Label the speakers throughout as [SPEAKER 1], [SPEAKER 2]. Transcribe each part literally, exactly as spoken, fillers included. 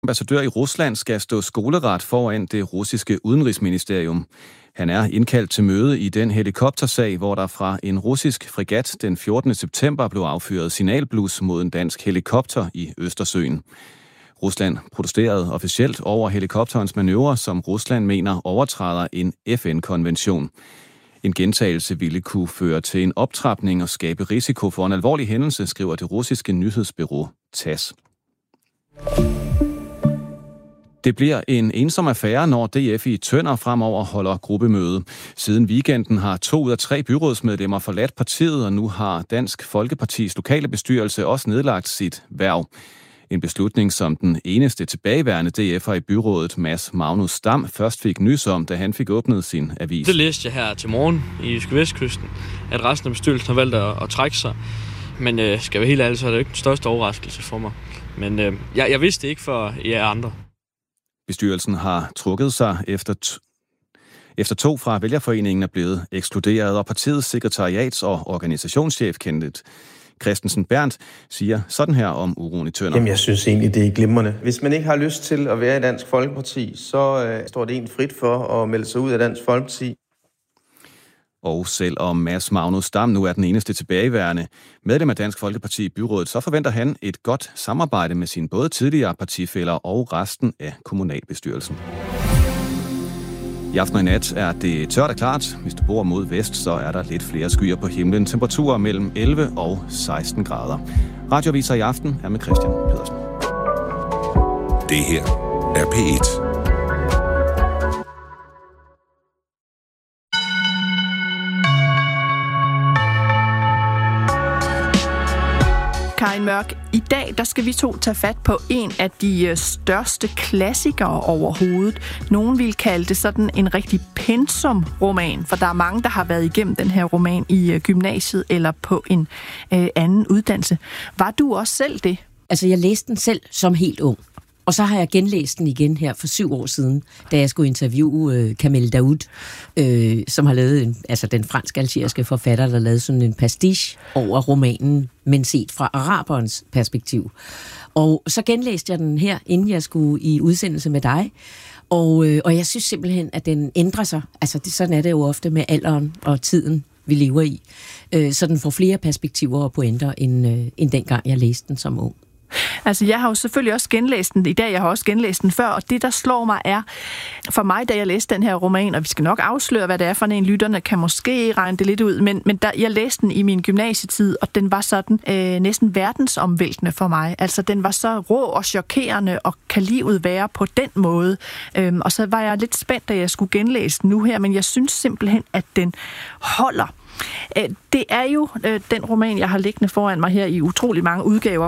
[SPEAKER 1] Ambassadør i Rusland skal stå skoleret foran det russiske udenrigsministerium. Han er indkaldt til møde i den helikoptersag, hvor der fra en russisk fregat den fjortende september blev affyret signalblus mod en dansk helikopter i Østersøen. Rusland protesterede officielt over helikopterens manøvre, som Rusland mener overtræder en F N-konvention. En gentagelse ville kunne føre til en optrapning og skabe risiko for en alvorlig hændelse, skriver det russiske nyhedsbureau T A S S. Det bliver en ensom affære, når D F i Tønder fremover holder gruppemøde. Siden weekenden har to ud af tre byrådsmedlemmer forladt partiet, og nu har Dansk Folkepartis lokale bestyrelse også nedlagt sit hverv. En beslutning, som den eneste tilbageværende D F'er i byrådet, Mads Magnus Dam, først fik nys om, da han fik åbnet sin avis.
[SPEAKER 2] Det læste jeg her til morgen i Jyske Vestkysten, at resten af bestyrelsen har valgt at, at trække sig. Men øh, skal jeg være helt ærlig, så er det ikke den største overraskelse for mig. Men øh, jeg, jeg vidste det ikke for jer andre.
[SPEAKER 1] Bestyrelsen har trukket sig efter, t- efter to fra vælgerforeningen er blevet ekskluderet, og partiets sekretariats- og organisationschef Kenneth Christensen Berndt siger sådan her om uroen i Tønder.
[SPEAKER 3] Jamen, jeg synes egentlig, det er glimrende. Hvis man ikke har lyst til at være i Dansk Folkeparti, så øh, står det egentlig frit for at melde sig ud af Dansk Folkeparti.
[SPEAKER 1] Og selvom Mads Magnus Dam nu er den eneste tilbageværende medlem af Dansk Folkeparti i byrådet, så forventer han et godt samarbejde med sine både tidligere partifæller og resten af kommunalbestyrelsen. I aften og i nat er det tørt og klart. Hvis du bor mod vest, så er der lidt flere skyer på himlen. Temperaturer mellem elleve og seksten grader. Radioaviser i aften er med Christian Pedersen.
[SPEAKER 4] Det her er P et.
[SPEAKER 5] Karin Mørk, i dag der skal vi to tage fat på en af de største klassikere overhovedet. Nogen vil kalde det sådan en rigtig pensum-roman, for der er mange, der har været igennem den her roman i gymnasiet eller på en øh, anden uddannelse. Var du også selv det?
[SPEAKER 6] Altså, jeg læste den selv som helt ung. Og så har jeg genlæst den igen her for syv år siden, da jeg skulle interviewe øh, Kamel Daoud, øh, som har lavet en, altså den fransk-algeriske forfatter, der lavede sådan en pastiche over romanen, men set fra araberens perspektiv. Og så genlæste jeg den her, inden jeg skulle i udsendelse med dig. Og, øh, og jeg synes simpelthen, at den ændrer sig. Altså, det, sådan er det jo ofte med alderen og tiden, vi lever i. Øh, så den får flere perspektiver og pointer, end, øh, end dengang jeg læste den som ung.
[SPEAKER 5] Altså, jeg har jo selvfølgelig også genlæst den i dag, jeg har også genlæst den før, og det, der slår mig, er for mig, da jeg læste den her roman, og vi skal nok afsløre, hvad det er for en, lytterne kan måske regne det lidt ud, men, men da jeg læste den i min gymnasietid, og den var sådan øh, næsten verdensomvæltende for mig. Altså, den var så rå og chokerende, og kan livet være på den måde. Øhm, og så var jeg lidt spændt, da jeg skulle genlæse den nu her, men jeg synes simpelthen, at den holder. Øh, det er jo øh, den roman, jeg har liggende foran mig her i utrolig mange udgaver.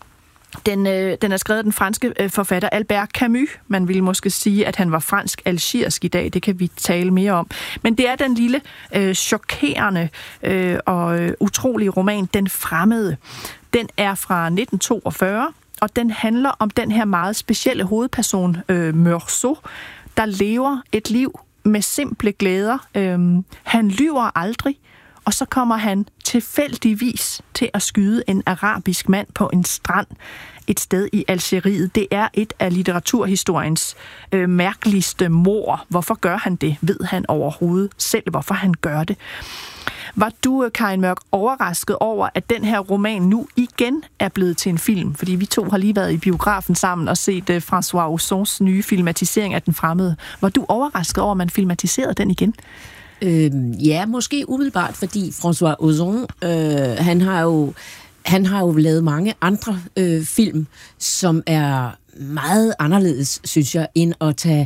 [SPEAKER 5] Den, øh, den er skrevet af den franske øh, forfatter Albert Camus. Man ville måske sige, at han var fransk-algerisk i dag. Det kan vi tale mere om. Men det er den lille, øh, chokerende øh, og øh, utrolige roman, Den Fremmede. Den er fra nitten toogfyrre, og den handler om den her meget specielle hovedperson, øh, Meursault, der lever et liv med simple glæder. Øh, han lyver aldrig. Og så kommer han tilfældigvis til at skyde en arabisk mand på en strand et sted i Algeriet. Det er et af litteraturhistoriens øh, mærkeligste mord. Hvorfor gør han det? Ved han overhovedet selv, hvorfor han gør det? Var du, Karin Mørk, overrasket over, at den her roman nu igen er blevet til en film? Fordi vi to har lige været i biografen sammen og set uh, François Ozons nye filmatisering af Den Fremmede. Var du overrasket over, at man filmatiserede den igen?
[SPEAKER 6] Øh, ja, måske umiddelbart, fordi François Ozon, øh, han har jo han har jo lavet mange andre øh, film, som er meget anderledes, synes jeg, end at tage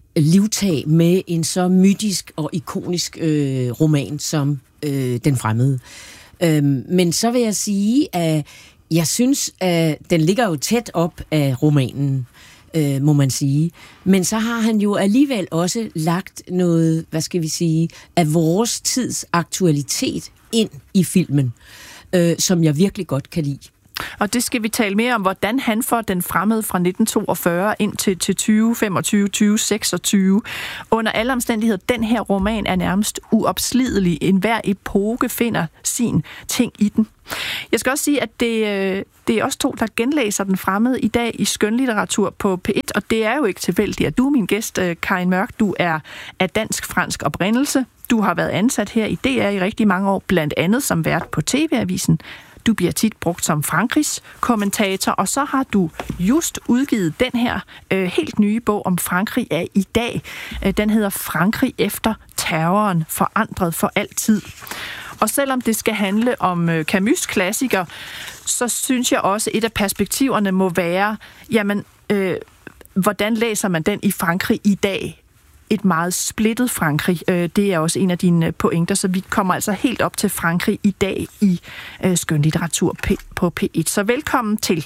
[SPEAKER 6] livtag med en så mytisk og ikonisk øh, roman som øh, Den Fremmede. Øh, men så vil jeg sige, at jeg synes, at den ligger jo tæt op af romanen. Øh, må man sige. Men så har han jo alligevel også lagt noget, hvad skal vi sige, af vores tids aktualitet ind i filmen, øh, som jeg virkelig godt kan lide.
[SPEAKER 5] Og det skal vi tale mere om, hvordan han får den fremmede fra nitten toogfyrre ind til, til tyve femogtyve, tyve seksogtyve. Under alle omstændigheder, den her roman er nærmest uopslidelig. En hver epoke finder sin ting i den. Jeg skal også sige, at det, det er også to, der genlæser den fremmede i dag i skønlitteratur på P et, og det er jo ikke tilfældigt, at du er min gæst, Karin Mørk. Du er af dansk-fransk oprindelse. Du har været ansat her i D R i rigtig mange år, blandt andet som vært på T V-avisen. Du bliver tit brugt som Frankrigs kommentator, og så har du just udgivet den her øh, helt nye bog om Frankrig af i dag. Øh, den hedder Frankrig efter terroren, forandret for altid. Og selvom det skal handle om øh, Camus' klassiker, så synes jeg også, et af perspektiverne må være, jamen, øh, hvordan læser man den i Frankrig i dag? Et meget splittet Frankrig. Det er også en af dine pointer, så vi kommer altså helt op til Frankrig i dag i skønlitteratur på P et. Så velkommen til.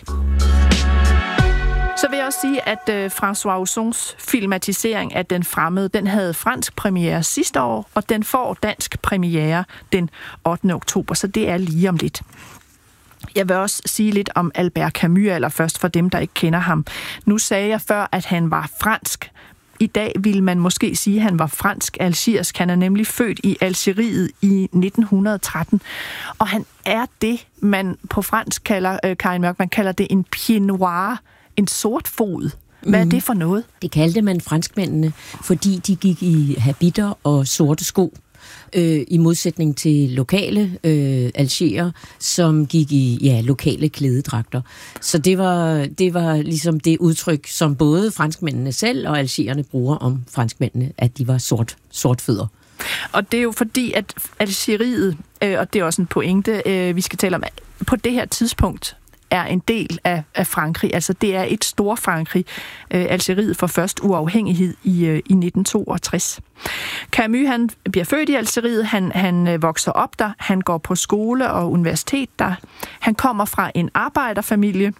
[SPEAKER 5] Så vil jeg også sige, at François Ozons filmatisering af Den fremmede, den havde fransk premiere sidste år, og den får dansk premiere den ottende oktober, så det er lige om lidt. Jeg vil også sige lidt om Albert Camus allerførst, for dem, der ikke kender ham. Nu sagde jeg før, at han var fransk. I dag ville man måske sige, at han var fransk-algiersk. Han er nemlig født i Algeriet i nitten tretten. Og han er det, man på fransk kalder, øh, Karin Mørk, man kalder det en pied noir, en sort fod. Hvad er det for noget?
[SPEAKER 6] Det kaldte man franskmændene, fordi de gik i habitter og sorte sko. Øh, i modsætning til lokale øh, algerer, som gik i ja, lokale klædedragter. Så det var, det var ligesom det udtryk, som både franskmændene selv og algererne bruger om franskmændene, at de var sort, sortfødder.
[SPEAKER 5] Og det er jo fordi, at Algeriet, øh, og det er også en pointe, øh, vi skal tale om, på det her tidspunkt er en del af, af Frankrig. Altså det er et stort Frankrig. Øh, Algeriet får først uafhængighed i, øh, i nitten toogtres. Camus, han bliver født i Algeriet, han, han øh, vokser op der, han går på skole og universitet der. Han kommer fra en arbejderfamilie.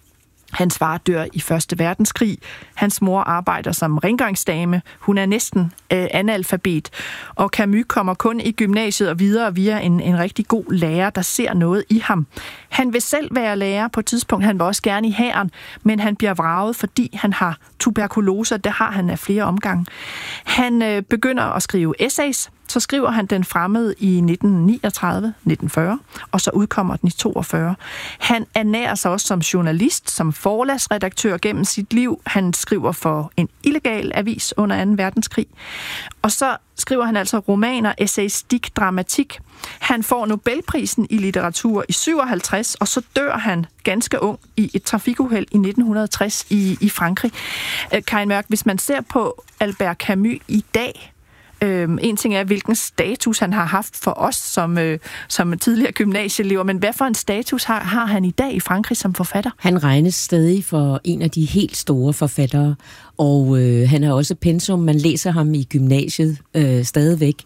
[SPEAKER 5] Hans far dør i første verdenskrig. Hans mor arbejder som rengøringsdame. Hun er næsten øh, analfabet. Og Camus kommer kun i gymnasiet og videre via en, en rigtig god lærer, der ser noget i ham. Han vil selv være lærer på et tidspunkt. Han vil også gerne i hæren, men han bliver vraget, fordi han har tuberkulose. Det har han af flere omgange. Han øh, begynder at skrive essays. Så skriver han Den fremmede i nitten niogtredive nitten fyrre, og så udkommer den i toogfyrre. Han ernærer sig også som journalist, som forlagsredaktør gennem sit liv. Han skriver for en illegal avis under anden verdenskrig. Og så skriver han altså romaner, essayistik, dramatik. Han får Nobelprisen i litteratur i syvoghalvtreds, og så dør han ganske ung i et trafikuheld i nitten tres i, i Frankrig. Karin Mørk, hvis man ser på Albert Camus i dag, Øhm, en ting er, hvilken status han har haft for os som, øh, som tidligere gymnasieelever, men hvad for en status har, har han i dag i Frankrig som forfatter?
[SPEAKER 6] Han regnes stadig for en af de helt store forfattere, og øh, han har også pensum. Man læser ham i gymnasiet øh, stadigvæk,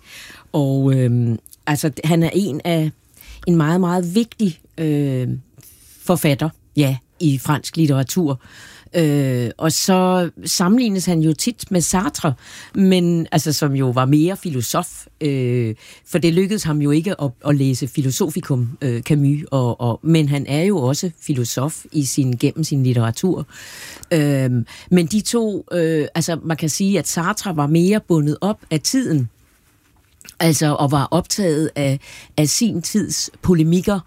[SPEAKER 6] og øh, altså, han er en af en meget, meget vigtig øh, forfatter, ja, i fransk litteratur. Øh, og så sammenlignes han jo tit med Sartre, men altså som jo var mere filosof, øh, for det lykkedes ham jo ikke at, at læse filosofikum, øh, Camus, og, og, men han er jo også filosof i sin gennem sin litteratur. Øh, men de to, øh, altså man kan sige, at Sartre var mere bundet op af tiden, altså og var optaget af, af sin tids polemikker.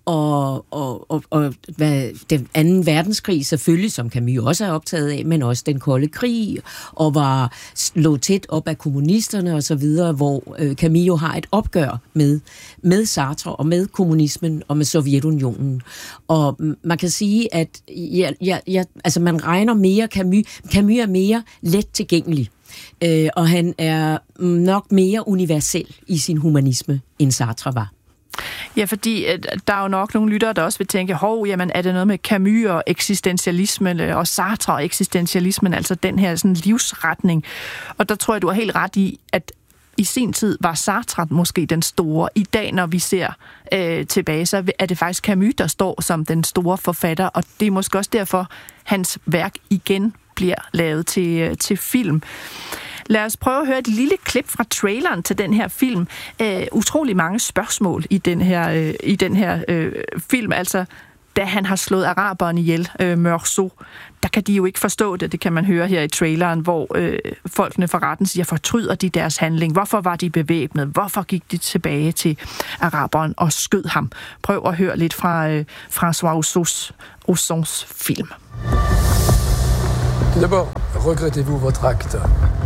[SPEAKER 6] Og, og, og, og hvad, den anden verdenskrig selvfølgelig, som Camus også er optaget af, men også den kolde krig, og var lå tæt op af kommunisterne og så videre, hvor øh, Camus jo har et opgør med, med Sartre og med kommunismen og med Sovjetunionen. Og man kan sige, at ja, ja, ja, altså man regner mere Camus, Camus er mere let tilgængelig. Øh, og han er nok mere universel i sin humanisme, end Sartre var.
[SPEAKER 5] Ja, fordi der er jo nok nogle lyttere, der også vil tænke, hov, jamen er det noget med Camus og eksistentialismen og Sartre og eksistentialismen, altså den her sådan livsretning. Og der tror jeg, du har helt ret i, at i sin tid var Sartre måske den store. I dag, når vi ser øh, tilbage, så er det faktisk Camus, der står som den store forfatter, og det er måske også derfor, hans værk igen bliver lavet til, til film. Lad os prøve at høre et lille klip fra traileren til den her film. Uh, utrolig mange spørgsmål i den her, uh, i den her uh, film. Altså, da han har slået araberen ihjel, øh, Meursault. Der kan de jo ikke forstå det, det kan man høre her i traileren, hvor øh, folkene fra retten siger, fortryder de deres handling? Hvorfor var de bevæbnet? Hvorfor gik de tilbage til araberen og skød ham? Prøv at høre lidt fra øh, François Ozons, Ozons film.
[SPEAKER 7] D'abord, regrettez-vous votre acte?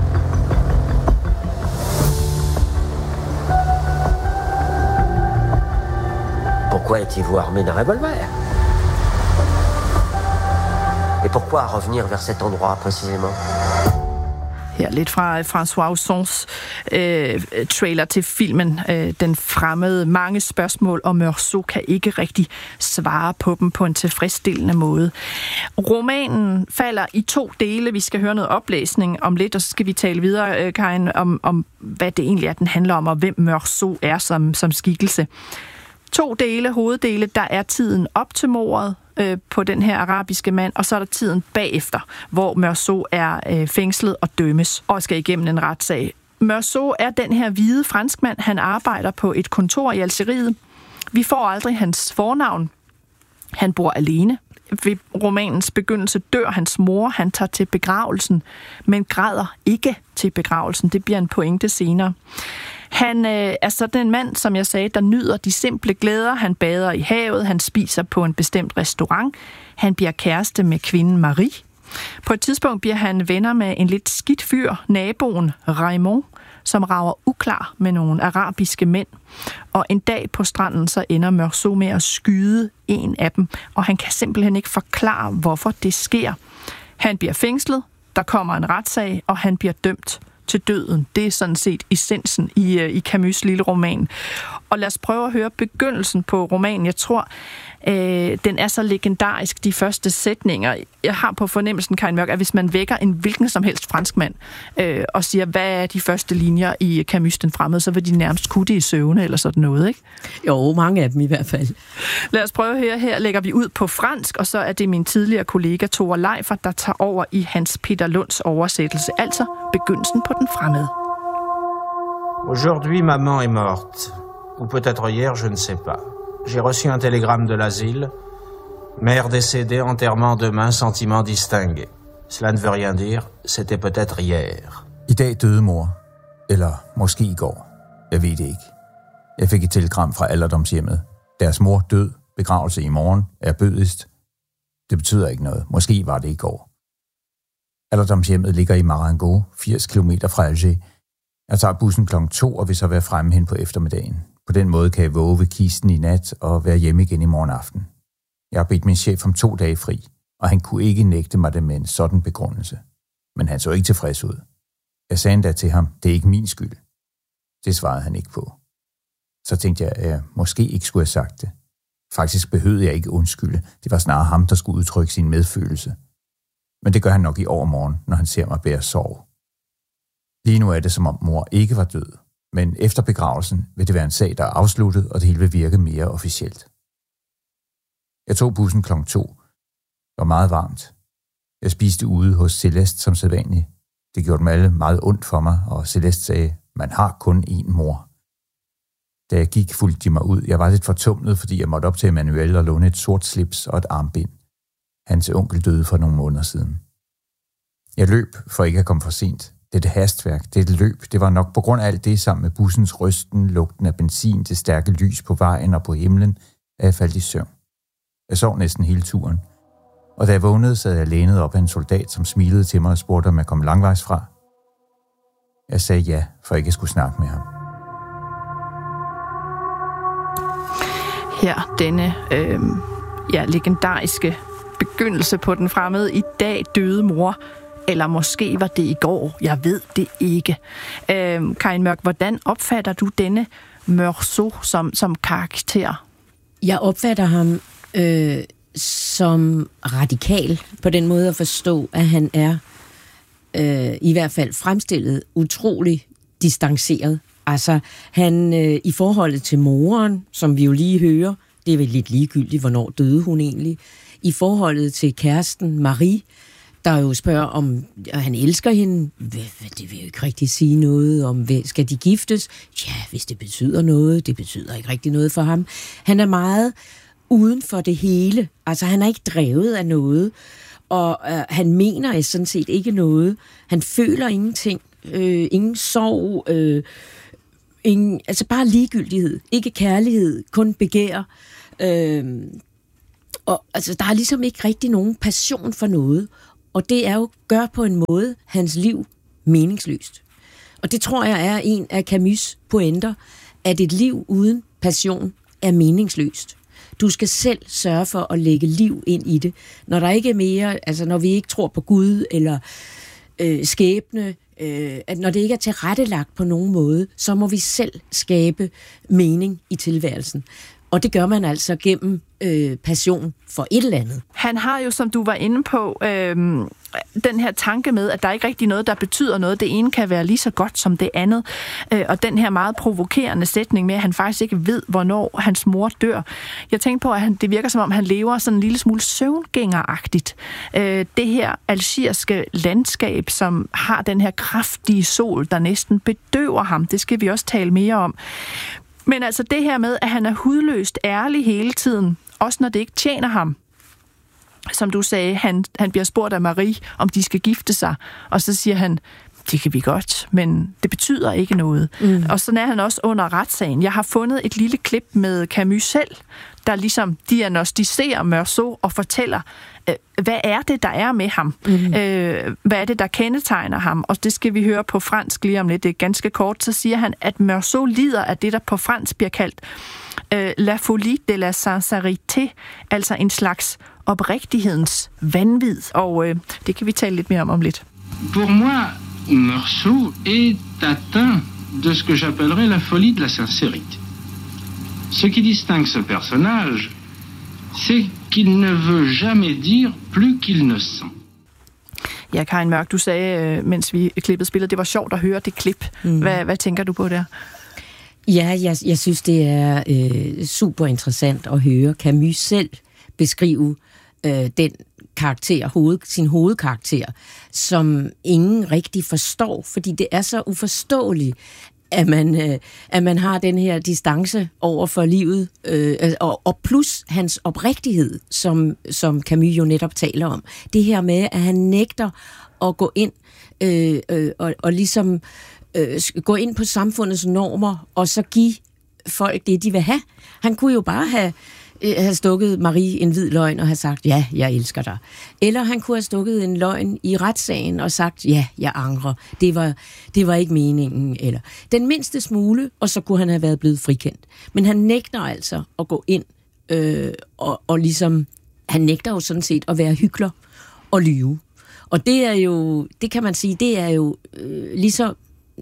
[SPEAKER 8] Pourquoi étiez-vous armé d'un revolver? Et pourquoi revenir vers cet endroit précisément?
[SPEAKER 5] Her lidt fra François Ozons øh, trailer til filmen øh, Den fremmede. Mange spørgsmål, og Meursault kan ikke rigtig svare på dem på en tilfredsstillende måde. Romanen falder i to dele. Vi skal høre noget oplæsning om lidt, og så skal vi tale videre, øh, Karin, om, om hvad det egentlig er, den handler om, og hvem Meursault er som, som skikkelse. To dele, hoveddele, der er tiden op til mordet øh, på den her arabiske mand, og så er der tiden bagefter, hvor Meursault er øh, fængslet og dømmes og skal igennem en retssag. Meursault er den her hvide franskmand, han arbejder på et kontor i Algeriet. Vi får aldrig hans fornavn. Han bor alene. Ved romanens begyndelse dør hans mor, han tager til begravelsen, men græder ikke til begravelsen. Det bliver en pointe senere. Han øh, er sådan en mand, som jeg sagde, der nyder de simple glæder. Han bader i havet, han spiser på en bestemt restaurant. Han bliver kæreste med kvinden Marie. På et tidspunkt bliver han venner med en lidt skidt fyr, naboen Raymond, som rager uklar med nogle arabiske mænd. Og en dag på stranden, så ender Meursault med at skyde en af dem, og han kan simpelthen ikke forklare, hvorfor det sker. Han bliver fængslet, der kommer en retssag, og han bliver dømt til døden. Det er sådan set essensen i, i Camus' lille roman. Og lad os prøve at høre begyndelsen på romanen. Jeg tror, øh, den er så legendarisk, de første sætninger. Jeg har på fornemmelsen, Karin Mørk, at hvis man vækker en hvilken som helst franskmand øh, og siger, hvad er de første linjer i Camus' Den fremmede, så vil de nærmest kunne det i søvne eller sådan noget, ikke?
[SPEAKER 6] Jo, mange af dem i hvert fald.
[SPEAKER 5] Lad os prøve at høre. Her lægger vi ud på fransk, og så er det min tidligere kollega Tore Leifer, der tager over i Hans Peter Lunds oversættelse. Altså begyndelsen på Den fremmede.
[SPEAKER 9] Aujourd'hui, maman est morte. Ou peut-être hier, je ne sais pas. J'ai reçu un télégramme de l'asile. Mère décédée, enterrement demain, sentiment distingué. Cela ne veut rien dire. C'était peut-être hier.
[SPEAKER 10] I dag døde mor. Eller måske i går. Jeg ved det ikke. Jeg fik et telegram fra alderdomshjemmet. Deres mor død. Begravelse i morgen. Er bødigst. Det betyder ikke noget. Måske var det i går. Alderdomshjemmet ligger i Marengo, firs kilometer fra Alger. Jeg tager bussen klokken to og vil så være fremme hen på eftermiddagen. På den måde kan jeg våge ved kisten i nat og være hjemme igen i morgen aften. Jeg har bedt min chef om to dage fri, og han kunne ikke nægte mig det med en sådan begrundelse. Men han så ikke tilfreds ud. Jeg sagde endda til ham, det er ikke min skyld. Det svarede han ikke på. Så tænkte jeg, at jeg måske ikke skulle have sagt det. Faktisk behøvede jeg ikke undskylde. Det var snarere ham, der skulle udtrykke sin medfølelse. Men det gør han nok i overmorgen, når han ser mig bære sorg. Lige nu er det, som om mor ikke var død. Men efter begravelsen vil det være en sag, der er afsluttet, og det hele vil virke mere officielt. Jeg tog bussen klokken to. Det var meget varmt. Jeg spiste ude hos Celeste som sædvanligt. Det gjorde dem alle meget ondt for mig, og Celeste sagde, man har kun én mor. Da jeg gik, fulgte de mig ud. Jeg var lidt fortumlet, fordi jeg måtte op til Emmanuel og låne et sort slips og et armbind. Hans onkel døde for nogle måneder siden. Jeg løb for ikke at komme for sent. Det er det hastværk, det er et løb. Det var nok på grund af alt det, sammen med bussens rysten, lugten af benzin, det stærke lys på vejen og på himlen, at jeg faldt i søvn. Jeg sov næsten hele turen. Og da jeg vågnede, sad jeg lænet op af en soldat, som smilede til mig og spurgte, om jeg kom langvejs fra. Jeg sagde ja, for ikke at skulle snakke med ham.
[SPEAKER 5] Her denne øh, ja, legendariske begyndelse på Den fremmede. I dag døde mor. Eller måske var det i går. Jeg ved det ikke. Øh, Karin Mørk, hvordan opfatter du denne Meursault som, som karakter?
[SPEAKER 6] Jeg opfatter ham øh, som radikal, på den måde at forstå, at han er øh, i hvert fald fremstillet utrolig distanceret. Altså, han øh, i forholdet til moren, som vi jo lige hører, det er vel lidt ligegyldigt, hvornår døde hun egentlig. I forholdet til kæresten Marie, der jo spørger, om han elsker hende. Det vil jo ikke rigtig sige noget om, skal de giftes? Ja, hvis det betyder noget. Det betyder ikke rigtig noget for ham. Han er meget uden for det hele. Altså, han er ikke drevet af noget, og øh, han mener sådan set ikke noget. Han føler ingenting, øh, ingen sorg, øh, ingen, altså bare ligegyldighed, ikke kærlighed, kun begær. Øh, og altså, der er ligesom ikke rigtig nogen passion for noget, og det er jo gør på en måde hans liv meningsløst. Og det tror jeg er en af Camus' pointer, at et liv uden passion er meningsløst. Du skal selv sørge for at lægge liv ind i det. Når der ikke er mere, altså når vi ikke tror på Gud eller øh, skæbne, øh, at når det ikke er tilrettelagt på nogen måde, så må vi selv skabe mening i tilværelsen. Og det gør man altså gennem øh, passion for et eller andet.
[SPEAKER 5] Han har jo, som du var inde på, øh, den her tanke med, at der er ikke rigtig noget, der betyder noget. Det ene kan være lige så godt som det andet. Øh, og den her meget provokerende sætning med, at han faktisk ikke ved, hvornår hans mor dør. Jeg tænkte på, at han, det virker som om, han lever sådan en lille smule søvngængeragtigt. Øh, det her algeriske landskab, som har den her kraftige sol, der næsten bedøver ham, det skal vi også tale mere om. Men altså det her med, at han er hudløst ærlig hele tiden, også når det ikke tjener ham. Som du sagde, han, han bliver spurgt af Marie, om de skal gifte sig, og så siger han, det kan vi godt, men det betyder ikke noget. Mm. Og sådan er han også under retssagen. Jeg har fundet et lille klip med Camus selv, der ligesom diagnostiserer Meursault og fortæller, øh, hvad er det, der er med ham? Mm. Øh, hvad er det, der kendetegner ham? Og det skal vi høre på fransk lige om lidt. Det er ganske kort. Så siger han, at Meursault lider af det, der på fransk bliver kaldt øh, la folie de la sincérité, altså en slags oprigtighedens vanvid. Og øh, det kan vi tale lidt mere om om lidt.
[SPEAKER 11] Pour moi, Meursault est atteint de ce que j'appellerais la folie de la sincérité. Ce qui distingue ce personnage, c'est qu'il ne veut jamais dire plus qu'il ne sent.
[SPEAKER 5] Ja, Karin Mørk, du sagde, mens vi klippede spillet, det var sjovt at høre det klip. Mm. Hvad, hvad tænker du på der?
[SPEAKER 6] Ja, jeg, jeg synes, det er øh, super interessant at høre Camus selv beskrive øh, den karakter, hoved, sin hovedkarakter, som ingen rigtig forstår, fordi det er så uforståeligt, at man, øh, at man har den her distance over for livet, øh, og, og plus hans oprigtighed, som, som Camus jo netop taler om. Det her med, at han nægter at gå ind øh, øh, og, og ligesom øh, gå ind på samfundets normer, og så give folk det, de vil have. Han kunne jo bare have have stukket Marie en hvid løgn og have sagt, ja, jeg elsker dig. Eller han kunne have stukket en løgn i retssagen og sagt, ja, jeg angrer. Det var, det var ikke meningen. Eller den mindste smule, og så kunne han have været blevet frikendt. Men han nægter altså at gå ind øh, og, og ligesom, han nægter jo sådan set at være hykler og lyve. Og det er jo, det kan man sige, det er jo øh, lige så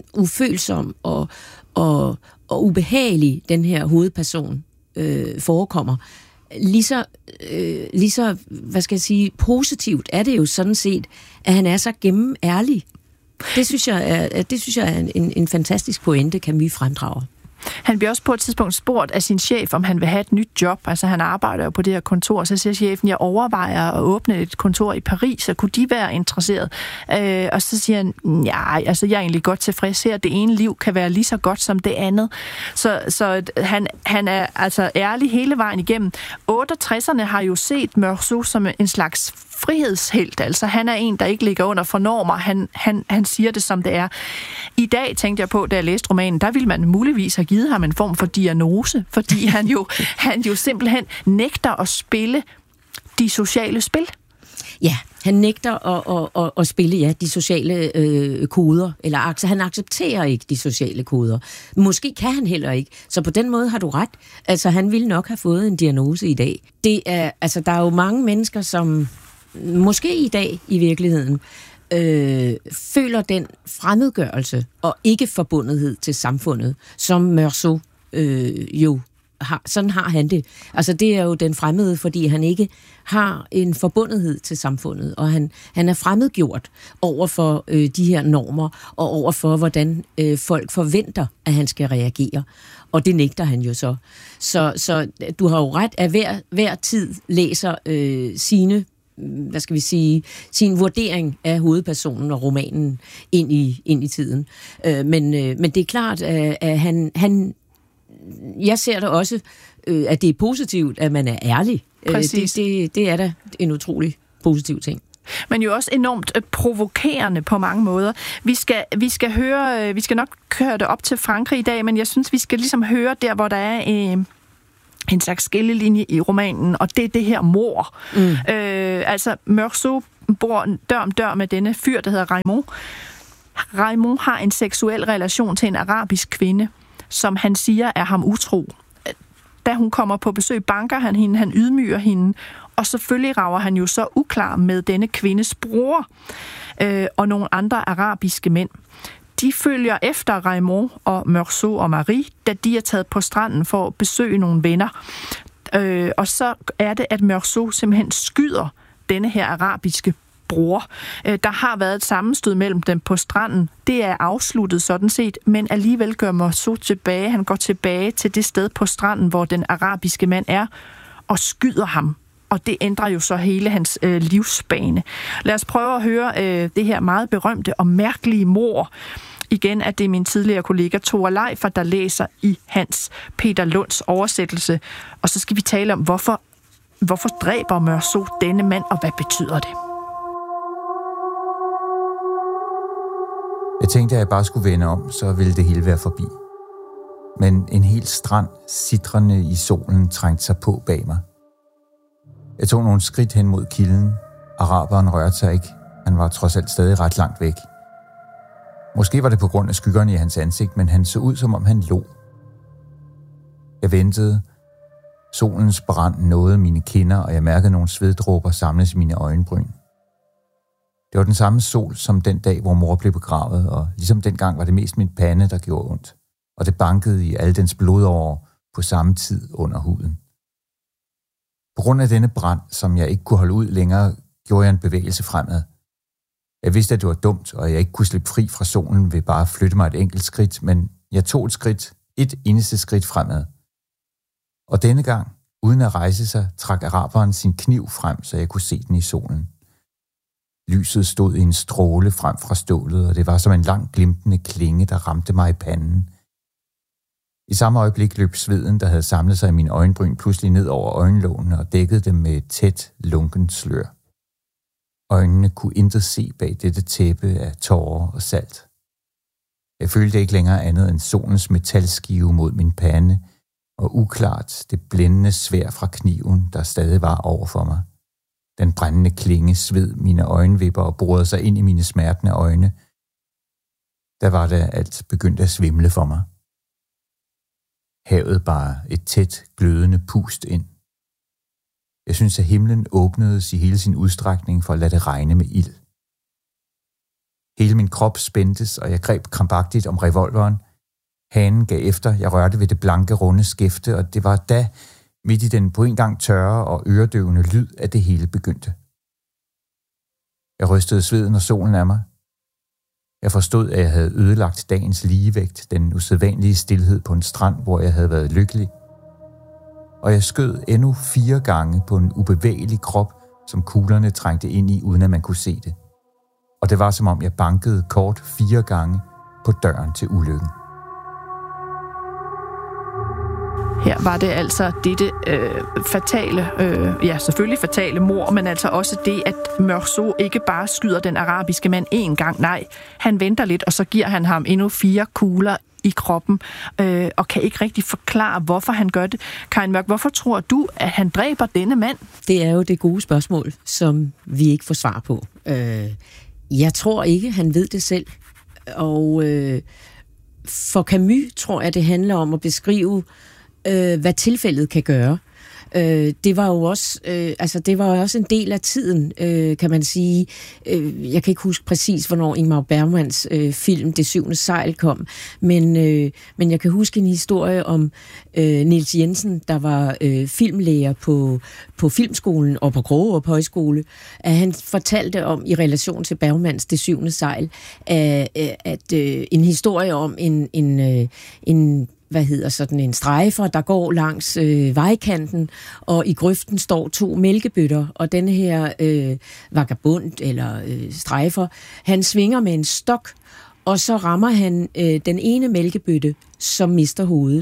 [SPEAKER 6] ufølsom og, og, og ubehagelig, den her hovedperson Øh, forekommer. Lige så, øh, lige så, hvad skal jeg sige, positivt er det jo sådan set, at han er så gennemærlig. Det synes jeg er, det synes jeg er en, en fantastisk pointe, Camus fremdrager.
[SPEAKER 5] Han bliver også på et tidspunkt spurgt af sin chef, om han vil have et nyt job. Altså han arbejder jo på det her kontor, så siger chefen, jeg overvejer at åbne et kontor i Paris, så kunne de være interesseret? Øh, og så siger han, nej, altså jeg er egentlig godt tilfreds her. Det ene liv kan være lige så godt som det andet. Så, så han, han er altså ærlig hele vejen igennem. otteogtresserne har jo set Meursault som en slags frihedshelt. Altså han er en, der ikke ligger under for normer. Han, han, han siger det, som det er. I dag tænkte jeg på, da jeg læste romanen, der ville man muligvis have givet ham en form for diagnose, fordi han jo, han jo simpelthen nægter at spille de sociale spil.
[SPEAKER 6] Ja, han nægter at, at, at, at spille ja, de sociale øh, koder, eller han accepterer ikke de sociale koder. Måske kan han heller ikke. Så på den måde har du ret. Altså, han ville nok have fået en diagnose i dag. Det er, altså, der er jo mange mennesker, som måske i dag i virkeligheden øh, føler den fremmedgørelse og ikke forbundethed til samfundet, som Meursault øh, jo har. Sådan har han det. Altså det er jo den fremmede, fordi han ikke har en forbundethed til samfundet, og han, han er fremmedgjort over for øh, de her normer, og over for, hvordan øh, folk forventer, at han skal reagere. Og det nægter han jo så. Så, så du har jo ret, at hver, hver tid læser øh, sine hvad skal vi sige, sin vurdering af hovedpersonen og romanen ind i, ind i tiden. Øh, men, øh, men det er klart, at, at han, han jeg ser det også, øh, at det er positivt, at man er ærlig.
[SPEAKER 5] Præcis.
[SPEAKER 6] Det, det, det er da en utrolig positiv ting.
[SPEAKER 5] Men jo også enormt øh, provokerende på mange måder. Vi skal, vi skal høre, øh, vi skal nok køre det op til Frankrig i dag, men jeg synes, vi skal ligesom høre der, hvor der er øh, en slags skillelinje i romanen, og det er det her mord. Mm. Øh, altså, Meursault bor dør om dør med denne fyr, der hedder Raymond. Raymond har en seksuel relation til en arabisk kvinde, som han siger er ham utro. Da hun kommer på besøg, banker han hende, han ydmyger hende, og selvfølgelig rager han jo så uklar med denne kvindes bror øh, og nogle andre arabiske mænd. De følger efter Raymond og Meursault og Marie, da de er taget på stranden for at besøge nogle venner. Øh, og så er det, at Meursault simpelthen skyder denne her arabiske bror. Øh, der har været et sammenstød mellem dem på stranden. Det er afsluttet sådan set, men alligevel gør Meursault tilbage. Han går tilbage til det sted på stranden, hvor den arabiske mand er, og skyder ham. Og det ændrer jo så hele hans øh, livsbane. Lad os prøve at høre øh, det her meget berømte og mærkelige mord. Igen at det er min tidligere kollega Tore Leifer, der læser i Hans Peter Lunds oversættelse. Og så skal vi tale om, hvorfor, hvorfor dræber Meursault denne mand, og hvad betyder det?
[SPEAKER 10] Jeg tænkte, at jeg bare skulle vende om, så ville det hele være forbi. Men en hel strand, sitrende i solen, trængte sig på bag mig. Jeg tog nogle skridt hen mod kilden. Araberen rørte sig ikke. Han var trods alt stadig ret langt væk. Måske var det på grund af skyggerne i hans ansigt, men han så ud, som om han lå. Jeg ventede. Solens brand nåede mine kinder, og jeg mærkede nogle sveddråber samles i mine øjenbryn. Det var den samme sol som den dag, hvor mor blev begravet, og ligesom dengang var det mest min pande, der gjorde ondt, og det bankede i alle dens blodårer på samme tid under huden. På grund af denne brand, som jeg ikke kunne holde ud længere, gjorde jeg en bevægelse fremad. Jeg vidste, at det var dumt, og jeg ikke kunne slippe fri fra solen ved bare at flytte mig et enkelt skridt, men jeg tog et skridt, et eneste skridt fremad. Og denne gang, uden at rejse sig, trak araberen sin kniv frem, så jeg kunne se den i solen. Lyset stod i en stråle frem fra stålet, og det var som en lang glimtende klinge, der ramte mig i panden. I samme øjeblik løb sveden, der havde samlet sig i mine øjenbryn, pludselig ned over øjenlågene og dækkede dem med et tæt, lunkent slør. Øjnene kunne intet se bag dette tæppe af tårer og salt. Jeg følte ikke længere andet end solens metalskive mod min pande, og uklart det blændende sværd fra kniven, der stadig var over for mig. Den brændende klinge sved mine øjenvipper og borede sig ind i mine smertende øjne. Der var det alt begyndt at svimle for mig. Havet bare et tæt, glødende pust ind. Jeg synes, at himlen åbnedes i hele sin udstrækning for at lade det regne med ild. Hele min krop spændtes, og jeg greb krampagtigt om revolveren. Hanen gav efter, jeg rørte ved det blanke, runde skæfte, og det var da, midt i den på en gang tørre og øredøvende lyd, at det hele begyndte. Jeg rystede sveden og solen af mig. Jeg forstod, at jeg havde ødelagt dagens ligevægt, den usædvanlige stilhed på en strand, hvor jeg havde været lykkelig. Og jeg skød endnu fire gange på en ubevægelig krop, som kuglerne trængte ind i, uden at man kunne se det. Og det var, som om jeg bankede kort fire gange på døren til ulykken.
[SPEAKER 5] Her var det altså dette øh, fatale, øh, ja selvfølgelig fatale mord, men altså også det, at Meursault ikke bare skyder den arabiske mand én gang. Nej, han venter lidt, og så giver han ham endnu fire kugler i kroppen, øh, og kan ikke rigtig forklare, hvorfor han gør det. Karin Mørk, hvorfor tror du, at han dræber denne mand?
[SPEAKER 6] Det er jo det gode spørgsmål, som vi ikke får svar på. Øh, jeg tror ikke, han ved det selv. Og øh, for Camus tror jeg, det handler om at beskrive, øh, hvad tilfældet kan gøre. Øh, det var jo også, øh, altså det var også en del af tiden, øh, kan man sige. Øh, jeg kan ikke huske præcis, hvornår Ingmar Bergmans øh, film Det syvende sejl kom, men, øh, men jeg kan huske en historie om øh, Niels Jensen, der var øh, filmlærer på, på Filmskolen og på Krogerup Højskole, at han fortalte om, i relation til Bergmans Det syvende sejl, at, at øh, en historie om en, en, øh, en hvad hedder sådan en strejfer, der går langs øh, vejkanten, og i grøften står to mælkebøtter, og denne her øh, vagabund, eller øh, strejfer, han svinger med en stok, og så rammer han øh, den ene mælkebøtte, som mister hovedet.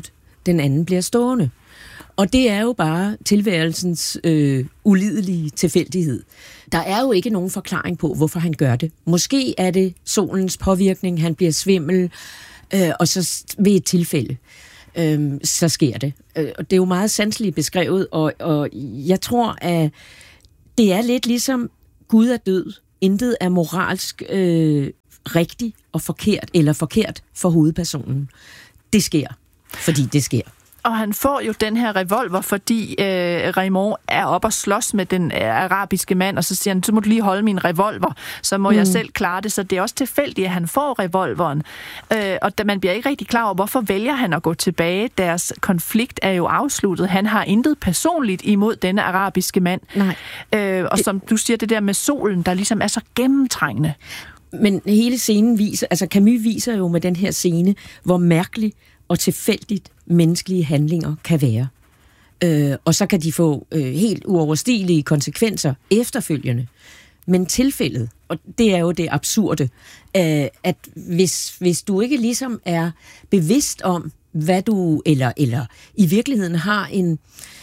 [SPEAKER 6] den anden bliver stående. Og det er jo bare tilværelsens øh, ulidelige tilfældighed. Der er jo ikke nogen forklaring på, hvorfor han gør det. Måske er det solens påvirkning, han bliver svimmel, øh, og så ved et tilfælde, øh, så sker det. Øh, og det er jo meget sanseligt beskrevet, og, og jeg tror, at det er lidt ligesom Gud er død. Intet er moralsk øh, rigtigt og forkert, eller forkert for hovedpersonen. Det sker, fordi det sker.
[SPEAKER 5] Og han får jo den her revolver, fordi øh, Raymond er oppe og slås med den øh, arabiske mand, og så siger han, så må du lige holde min revolver, så må mm. jeg selv klare det. Så det er også tilfældigt, at han får revolveren. Øh, og da man bliver ikke rigtig klar over, hvorfor vælger han at gå tilbage. Deres konflikt er jo afsluttet. Han har intet personligt imod denne arabiske mand.
[SPEAKER 6] Nej.
[SPEAKER 5] Øh, og som du siger, det der med solen, der ligesom er så gennemtrængende.
[SPEAKER 6] Men hele scenen viser, altså Camus viser jo med den her scene, hvor mærkelig og tilfældigt menneskelige handlinger kan være. Øh, og så kan de få øh, helt uoverstigelige konsekvenser efterfølgende. Men tilfældet, og det er jo det absurde, øh, at hvis, hvis du ikke ligesom er bevidst om, hvad du, eller, eller i virkeligheden har en,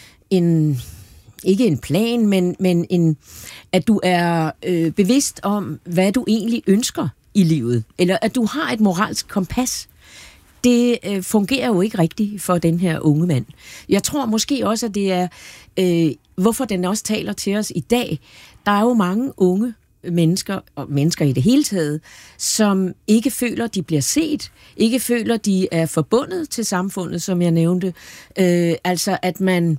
[SPEAKER 6] en ikke en plan, men, men en, at du er øh, bevidst om, hvad du egentlig ønsker i livet, eller at du har et moralsk kompas, det øh, fungerer jo ikke rigtigt for den her unge mand. Jeg tror måske også, at det er, øh, hvorfor den også taler til os i dag. Der er jo mange unge mennesker, og mennesker i det hele taget, som ikke føler, de bliver set, ikke føler, de er forbundet til samfundet, som jeg nævnte. Øh, altså, at man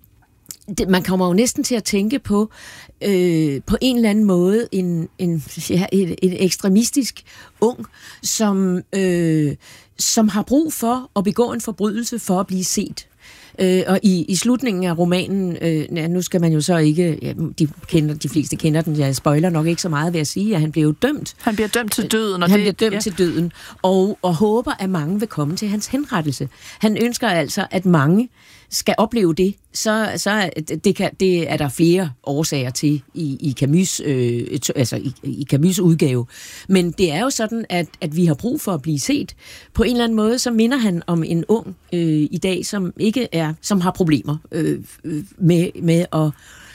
[SPEAKER 6] Det, man kommer jo næsten til at tænke på øh, på en eller anden måde en, en, ja, et, et ekstremistisk ung, som, øh, som har brug for at begå en forbrydelse for at blive set. Øh, og i, i slutningen af romanen, øh, ja, nu skal man jo så ikke, ja, de, kender, de fleste kender den, jeg spoiler nok ikke så meget ved at sige, at han bliver jo dømt.
[SPEAKER 5] Han bliver dømt til døden. Og
[SPEAKER 6] han
[SPEAKER 5] det,
[SPEAKER 6] bliver dømt
[SPEAKER 5] ja.
[SPEAKER 6] til døden, og, og håber, at mange vil komme til hans henrettelse. Han ønsker altså, at mange skal opleve det, så, så det, kan, det er der flere årsager til i, i, Camus, øh, altså i, i Camus' udgave. Men det er jo sådan, at, at vi har brug for at blive set. På en eller anden måde, så minder han om en ung øh, i dag, som ikke er, som har problemer øh, med, med at,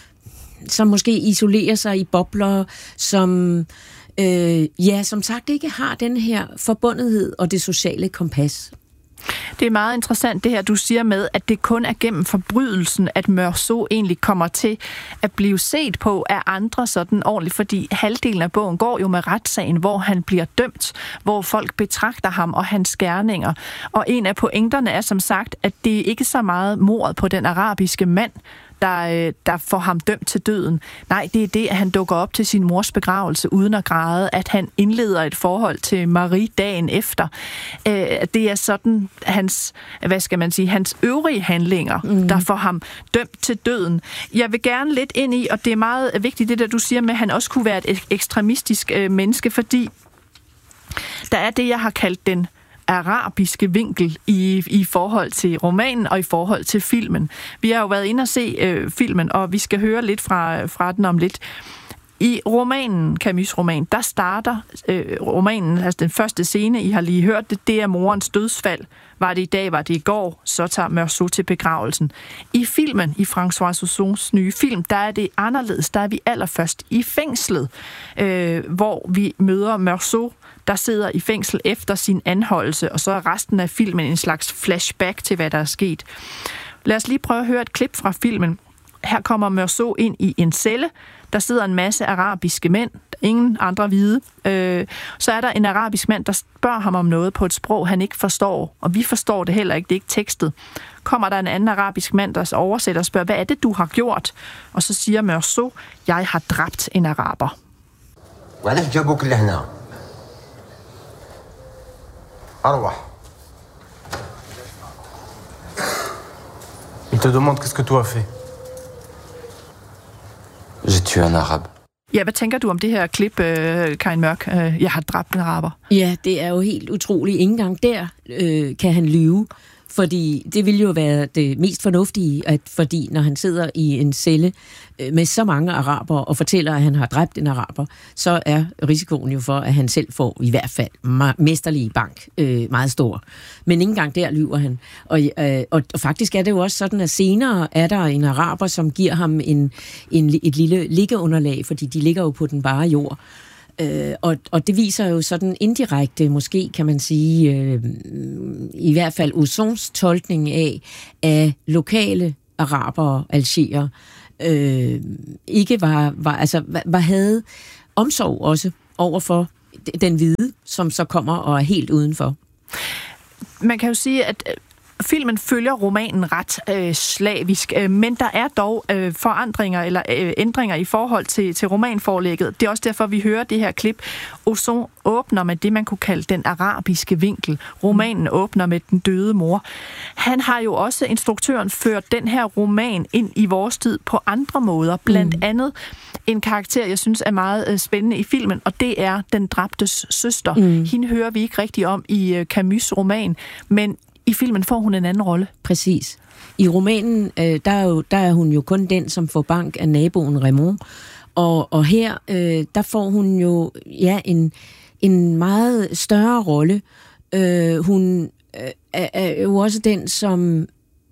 [SPEAKER 6] som måske isolerer sig i bobler, som øh, ja, som sagt ikke har den her forbundethed og det sociale kompas.
[SPEAKER 5] Det er meget interessant det her, du siger med, at det kun er gennem forbrydelsen, at Meursault egentlig kommer til at blive set på af andre sådan ordentligt, fordi halvdelen af bogen går jo med retssagen, hvor han bliver dømt, hvor folk betragter ham og hans gerninger. Og en af pointerne er som sagt, at det ikke er så meget mordet på den arabiske mand, Der, der får ham dømt til døden. Nej, det er det, at han dukker op til sin mors begravelse uden at græde, at han indleder et forhold til Marie dagen efter. Det er sådan hans, hvad skal man sige, hans øvrige handlinger, mm. der får ham dømt til døden. Jeg vil gerne lidt ind i, og det er meget vigtigt, det der du siger med, at han også kunne være et ekstremistisk menneske, fordi der er det, jeg har kaldt den arabiske vinkel i, i forhold til romanen og i forhold til filmen. Vi har jo været inde og se øh, filmen, og vi skal høre lidt fra, fra den om lidt. I romanen, Camus' roman, der starter øh, romanen, altså den første scene, I har lige hørt det, det er morens dødsfald. Var det i dag, var det i går, så tager Meursault til begravelsen. I filmen, i François Ozons nye film, der er det anderledes. Der er vi allerførst i fængslet, øh, hvor vi møder Meursault, der sidder i fængsel efter sin anholdelse, og så er resten af filmen en slags flashback til, hvad der er sket. Lad os lige prøve at høre et klip fra filmen. Her kommer Meursault ind i en celle. Der sidder en masse arabiske mænd, ingen andre hvide. Øh, så er der en arabisk mand, der spørger ham om noget på et sprog, han ikke forstår, og vi forstår det heller ikke, det er ikke tekstet. Kommer der en anden arabisk mand, der oversætter og spørger, hvad er det, du har gjort? Og så siger Meursault, jeg har dræbt en araber.
[SPEAKER 3] Il te demande qu'est-ce que tu as fait.
[SPEAKER 12] J'ai tué un arabe.
[SPEAKER 5] Ja, hvad tænker du om det her klip, øh, Karin Mørk? Jeg har dræbt en araber.
[SPEAKER 6] Ja, det er jo helt utroligt. Ingen gang der øh, kan han lyve, Fordi det ville jo være det mest fornuftige, at fordi når han sidder i en celle med så mange araber og fortæller, at han har dræbt en araber, så er risikoen jo for, at han selv får i hvert fald mesterlig bank øh, meget stor. Men ikke engang der lyver han. Og, øh, og, og faktisk er det jo også sådan, at senere er der en araber, som giver ham en, en, et lille liggeunderlag, fordi de ligger jo på den bare jord. Øh, og, og det viser jo sådan indirekte, måske kan man sige, øh, i hvert fald Auzons tolkning af, at lokale arabere, algerer, øh, ikke var, var, altså, var, var havde omsorg også overfor den hvide, som så kommer og er helt udenfor.
[SPEAKER 5] Man kan jo sige, at filmen følger romanen ret øh, slavisk, øh, men der er dog øh, forandringer eller øh, ændringer i forhold til, til romanforlægget. Det er også derfor, vi hører det her klip. Auzon åbner med det, man kunne kalde den arabiske vinkel. Romanen åbner med den døde mor. Han har jo også, instruktøren, ført den her roman ind i vores tid på andre måder. Blandt mm. andet en karakter, jeg synes er meget øh, spændende i filmen, og det er den dræbtes søster. Mm. Hende hører vi ikke rigtig om i øh, Camus' roman, men i filmen får hun en anden rolle.
[SPEAKER 6] Præcis. I romanen, øh, der, er jo, der er hun jo kun den, som får bank af naboen Raymond. Og, og her, øh, der får hun jo ja, en, en meget større rolle. Øh, hun øh, er, er jo også den, som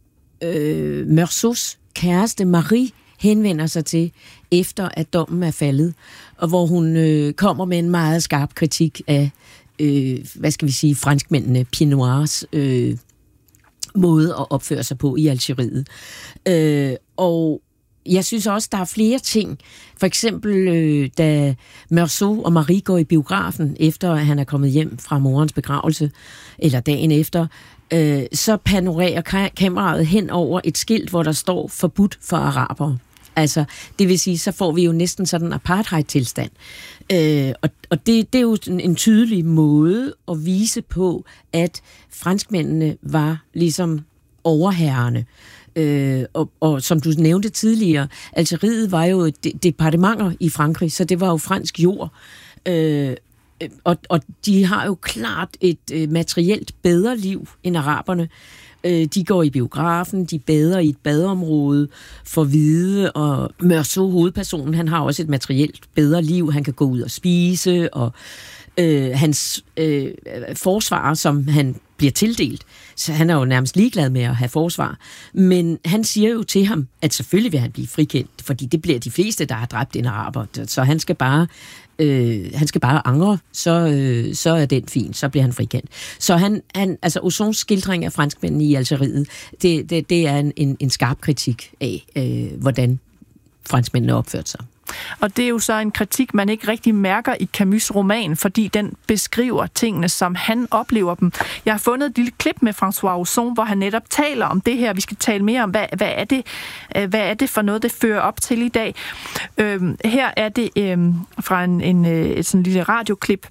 [SPEAKER 6] øh, Meursaults kæreste Marie henvender sig til, efter at dommen er faldet. Og hvor hun øh, kommer med en meget skarp kritik af Øh, hvad skal vi sige, franskmændene, Pied Noirs øh, måde at opføre sig på i Algeriet. Øh, og jeg synes også, der er flere ting. For eksempel, øh, da Meursault og Marie går i biografen, efter at han er kommet hjem fra morens begravelse, eller dagen efter, øh, så panorerer kameraet hen over et skilt, hvor der står forbudt for arabere. Altså, det vil sige, så får vi jo næsten sådan en apartheid-tilstand. Øh, og og det, det er jo en, en tydelig måde at vise på, at franskmændene var ligesom overherrende. Øh, og, og som du nævnte tidligere, Algeriet var jo et de, departementer i Frankrig, så det var jo fransk jord. Øh, og, og de har jo klart et øh, materielt bedre liv end araberne. De går i biografen, de bader i et badeområde for hvide, og Meursault, hovedpersonen, han har også et materielt bedre liv. Han kan gå ud og spise, og øh, hans øh, forsvar, som han bliver tildelt, så han er jo nærmest ligeglad med at have forsvar. Men han siger jo til ham, at selvfølgelig vil han blive frikendt, fordi det bliver de fleste, der har dræbt en araber. Så han skal bare Øh, han skal bare angre, så, øh, så er den fin, så bliver han frikendt. Så han, han altså Auzons skildring af franskmændene i Algeriet, det, det, det er en, en, en skarp kritik af, øh, hvordan franskmændene opførte sig.
[SPEAKER 5] Og det er jo så en kritik, man ikke rigtig mærker i Camus' roman, fordi den beskriver tingene, som han oplever dem. Jeg har fundet et lille klip med François Ozon, hvor han netop taler om det her. Vi skal tale mere om, hvad, hvad, er, det, hvad er det for noget, det fører op til i dag. Øhm, her er det øhm, fra en, en, et sådan lille radioklip,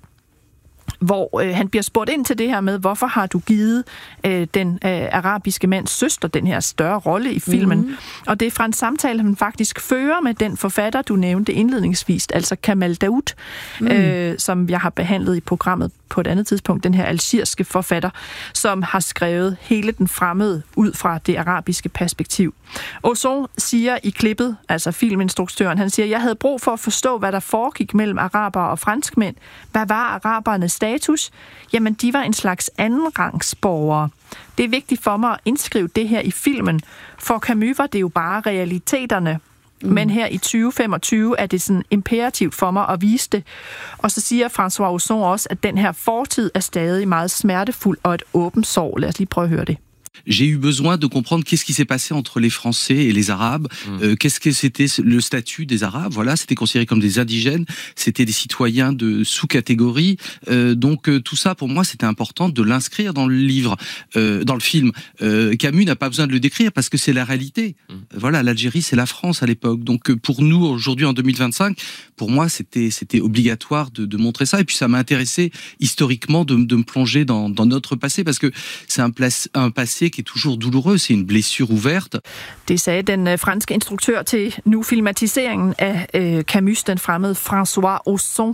[SPEAKER 5] hvor øh, han bliver spurgt ind til det her med, hvorfor har du givet øh, den øh, arabiske mands søster den her større rolle i filmen. Mm-hmm. Og det er fra en samtale, han faktisk fører med den forfatter, du nævnte indledningsvis, altså Kamal Daoud, mm. øh, som jeg har behandlet i programmet på et andet tidspunkt, den her algeriske forfatter, som har skrevet hele den fremmede ud fra det arabiske perspektiv. Ozon siger i klippet, altså filminstruktøren, han siger, jeg havde brug for at forstå, hvad der foregik mellem arabere og franskmænd. Hvad var arabernes status? Jamen, de var en slags andenrangsborgere. Det er vigtigt for mig at indskrive det her i filmen. For Camus var det jo bare realiteterne. Mm. Men her i tyve femogtyve er det sådan imperativt for mig at vise det. Og så siger François Ozon også, at den her fortid er stadig meget smertefuld og et åbent sår. Lad os lige prøve at høre det.
[SPEAKER 12] J'ai eu besoin de comprendre qu'est-ce qui s'est passé entre les Français et les Arabes, mmh. euh, qu'est-ce que c'était le statut des Arabes, voilà, c'était considéré comme des indigènes, c'était des citoyens de sous-catégorie, euh, donc euh, tout ça pour moi c'était important de l'inscrire dans le livre, euh, dans le film. Euh, Camus n'a pas besoin de le décrire parce que c'est la réalité. Mmh. Voilà, l'Algérie c'est la France à l'époque, donc euh, pour nous aujourd'hui en deux mille vingt-cinq, pour moi c'était c'était obligatoire de, de montrer ça, et puis ça m'a intéressé historiquement de, de me plonger dans, dans notre passé parce que c'est un, place, un passé passé qui est toujours douloureux, c'est une blessure ouverte.
[SPEAKER 5] Det sagde den øh, franske instruktør til nu filmatiseringen af øh, Camus, den fremmede François Ozon.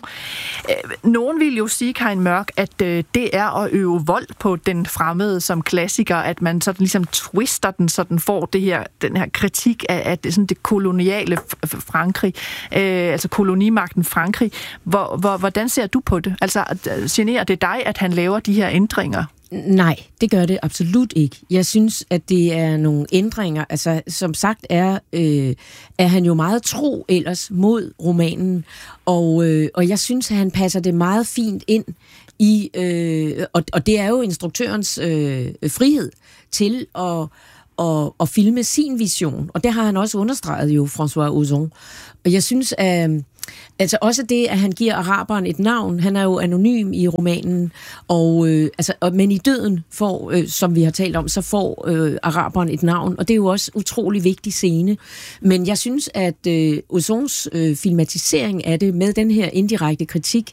[SPEAKER 5] Øh, nogen vil jo sige, Karin Mørk, at øh, det er at øve vold på den fremmede som klassiker, at man sådan ligesom twister den, så den får det her, den her kritik af, af det, sådan det koloniale Frankrig, øh, altså kolonimagten Frankrig. Hvor, hvor, hvordan ser du på det? Altså, generer det dig, at han laver de her ændringer?
[SPEAKER 6] Nej, det gør det absolut ikke. Jeg synes, at det er nogle ændringer. Altså, som sagt er, øh, er han jo meget tro ellers mod romanen, og, øh, og jeg synes, at han passer det meget fint ind i, øh, og, og det er jo instruktørens øh, frihed til at, at, at filme sin vision, og det har han også understreget jo, François Ozon. Og jeg synes, at altså også det, at han giver araberen et navn. Han er jo anonym i romanen, og, øh, altså, og, men i døden, får, øh, som vi har talt om, så får øh, araberen et navn, og det er jo også utrolig vigtig scene. Men jeg synes, at øh, Ozons øh, filmatisering af det, med den her indirekte kritik,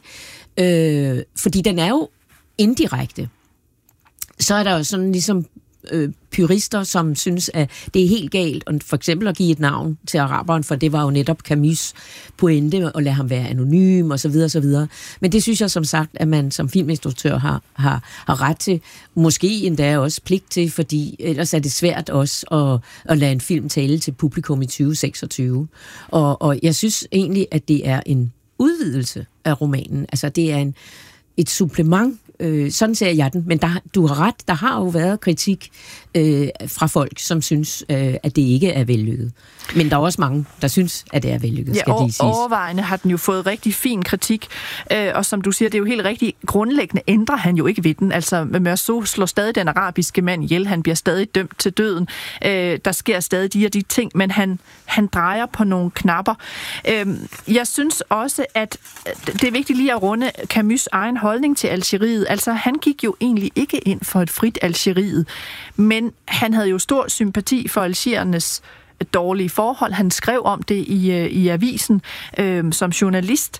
[SPEAKER 6] øh, fordi den er jo indirekte, så er der jo sådan ligesom øh, purister, som synes, at det er helt galt, og for eksempel at give et navn til araberen, for det var jo netop Camus' pointe, at lade ham være anonym, og så videre, og så videre. Men det synes jeg som sagt, at man som filminstruktør har, har, har ret til, måske endda også pligt til, fordi ellers er det svært også at, at lade en film tale til publikum i tyve seksogtyve. Og, og jeg synes egentlig, at det er en udvidelse af romanen. Altså, det er en, et supplement. Øh, sådan ser jeg den, men der, du har ret, der har jo været kritik øh, fra folk, som synes, øh, at det ikke er vellykket. Men der er også mange, der synes, at det er vellykket, skal
[SPEAKER 5] ja,
[SPEAKER 6] de siges.
[SPEAKER 5] Overvejende har den jo fået rigtig fin kritik, øh, og som du siger, det er jo helt rigtigt, grundlæggende ændrer han jo ikke ved den. Altså, Meursault slår stadig den arabiske mand ihjel, han bliver stadig dømt til døden, øh, der sker stadig de og de ting, men han, han drejer på nogle knapper. Øh, jeg synes også, at det er vigtigt lige at runde Camus' egen holdning til Algeriet. Altså, han gik jo egentlig ikke ind for et frit Algeriet, men han havde jo stor sympati for algerernes dårlige forhold. Han skrev om det i, i avisen øh, som journalist.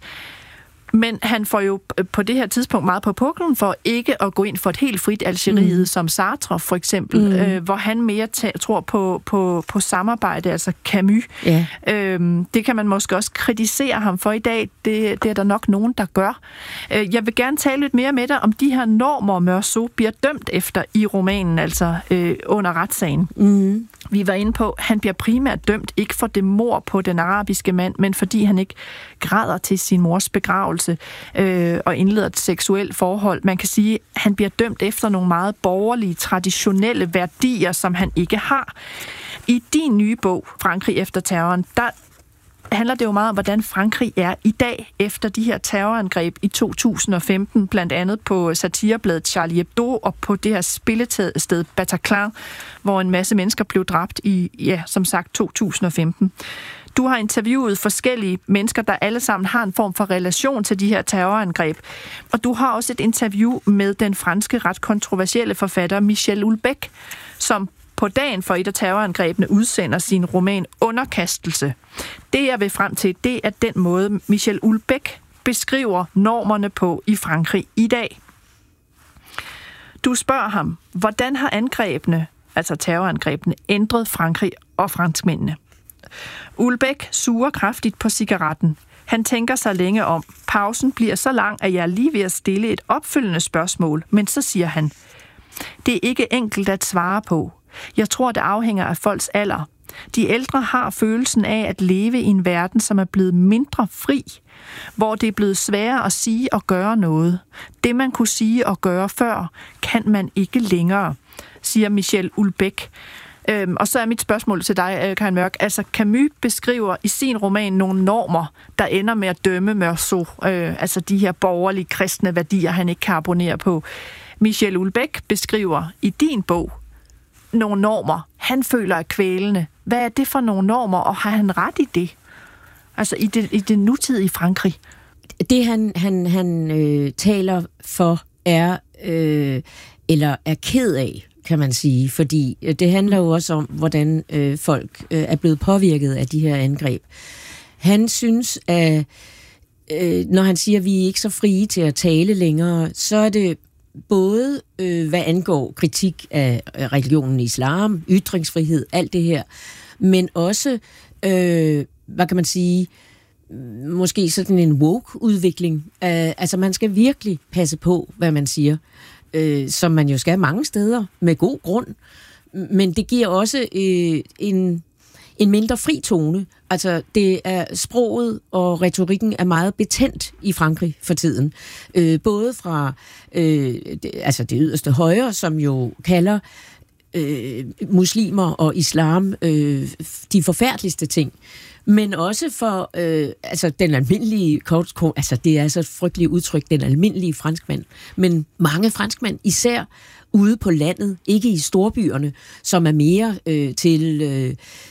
[SPEAKER 5] Men han får jo på det her tidspunkt meget på puklen for ikke at gå ind for et helt frit Algeriet, mm. som Sartre for eksempel, mm. øh, hvor han mere t- tror på, på, på samarbejde, altså Camus. Yeah. Øhm, det kan man måske også kritisere ham for i dag. Det, det er der nok nogen, der gør. Øh, jeg vil gerne tale lidt mere med dig om de her normer, Meursault bliver dømt efter i romanen, altså øh, under retssagen. Mm. Vi var inde på, at han bliver primært dømt ikke for det mord på den arabiske mand, men fordi han ikke græder til sin mors begravelse øh, og indleder et seksuelt forhold. Man kan sige, at han bliver dømt efter nogle meget borgerlige, traditionelle værdier, som han ikke har. I din nye bog, Frankrig efter terroren, der handler det jo meget om, hvordan Frankrig er i dag efter de her terrorangreb i to tusind og femten, blandt andet på satirebladet Charlie Hebdo og på det her spillested Bataclan, hvor en masse mennesker blev dræbt i, ja, som sagt, to tusind og femten. Du har interviewet forskellige mennesker, der alle sammen har en form for relation til de her terrorangreb. Og du har også et interview med den franske ret kontroversielle forfatter Michel Houellebecq, som på dagen for et af terrorangrebene udsender sin roman Underkastelse. Det, jeg vil frem til, det er den måde, Michel Houellebecq beskriver normerne på i Frankrig i dag. Du spørger ham, hvordan har angrebene, altså terrorangrebene, ændret Frankrig og franskmændene? Houellebecq suger kraftigt på cigaretten. Han tænker sig længe om. Pausen bliver så lang, at jeg er lige ved at stille et opfølgende spørgsmål, men så siger han, det er ikke enkelt at svare på. Jeg tror, det afhænger af folks alder. De ældre har følelsen af at leve i en verden, som er blevet mindre fri, hvor det er blevet sværere at sige og gøre noget. Det, man kunne sige og gøre før, kan man ikke længere, siger Michel Houellebecq. Øhm, og så er mit spørgsmål til dig, Karin Mørk. Altså, Camus beskriver i sin roman nogle normer, der ender med at dømme Meursault. Øh, altså de her borgerlige kristne værdier, han ikke kan abonnere på. Michel Houellebecq beskriver i din bog nogle normer, han føler er kvælende. Hvad er det for nogle normer, og har han ret i det? Altså i det, i det nutidige Frankrig.
[SPEAKER 6] Det han, han, han øh, taler for er, øh, eller er ked af, kan man sige, fordi det handler jo også om, hvordan øh, folk øh, er blevet påvirket af de her angreb. Han synes, at øh, når han siger, at vi er ikke så frie til at tale længere, så er det både øh, hvad angår kritik af religionen islam, ytringsfrihed, alt det her, men også, øh, hvad kan man sige, måske sådan en woke-udvikling. Uh, altså man skal virkelig passe på, hvad man siger, uh, som man jo skal mange steder, med god grund. Men det giver også uh, en, en mindre fri tone. Altså det er sproget og retorikken er meget betændt i Frankrig for tiden. Uh, både fra uh, det, altså det yderste højre, som jo kalder uh, muslimer og islam uh, de forfærdeligste ting, men også for øh, altså den almindelige, altså det er så et frygteligt udtryk, den almindelige franskmand, men mange franskmænd, især ude på landet, ikke i storbyerne, som er mere øh, til øh,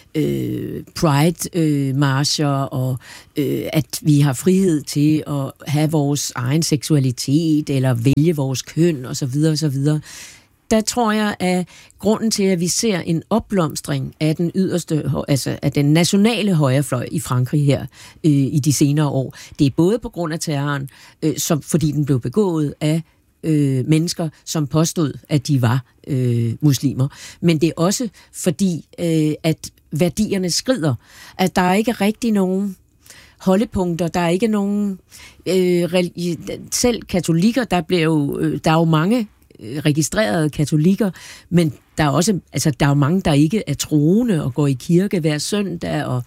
[SPEAKER 6] øh, pride-marcher, øh, og øh, at vi har frihed til at have vores egen seksualitet, eller vælge vores køn, osv. osv. Der tror jeg, at grunden til, at vi ser en opblomstring af den yderste, altså af den nationale højrefløj i Frankrig her øh, i de senere år, det er både på grund af terroren, øh, som, fordi den blev begået af øh, mennesker, som påstod, at de var øh, muslimer, men det er også fordi, øh, at værdierne skrider, at der er ikke rigtig nogen holdepunkter, der er ikke nogen øh, selv katolikker, der bliver jo, øh, der er jo mange registrerede katolikker, men der er også, altså der er jo mange, der ikke er troende og går i kirke hver søndag, og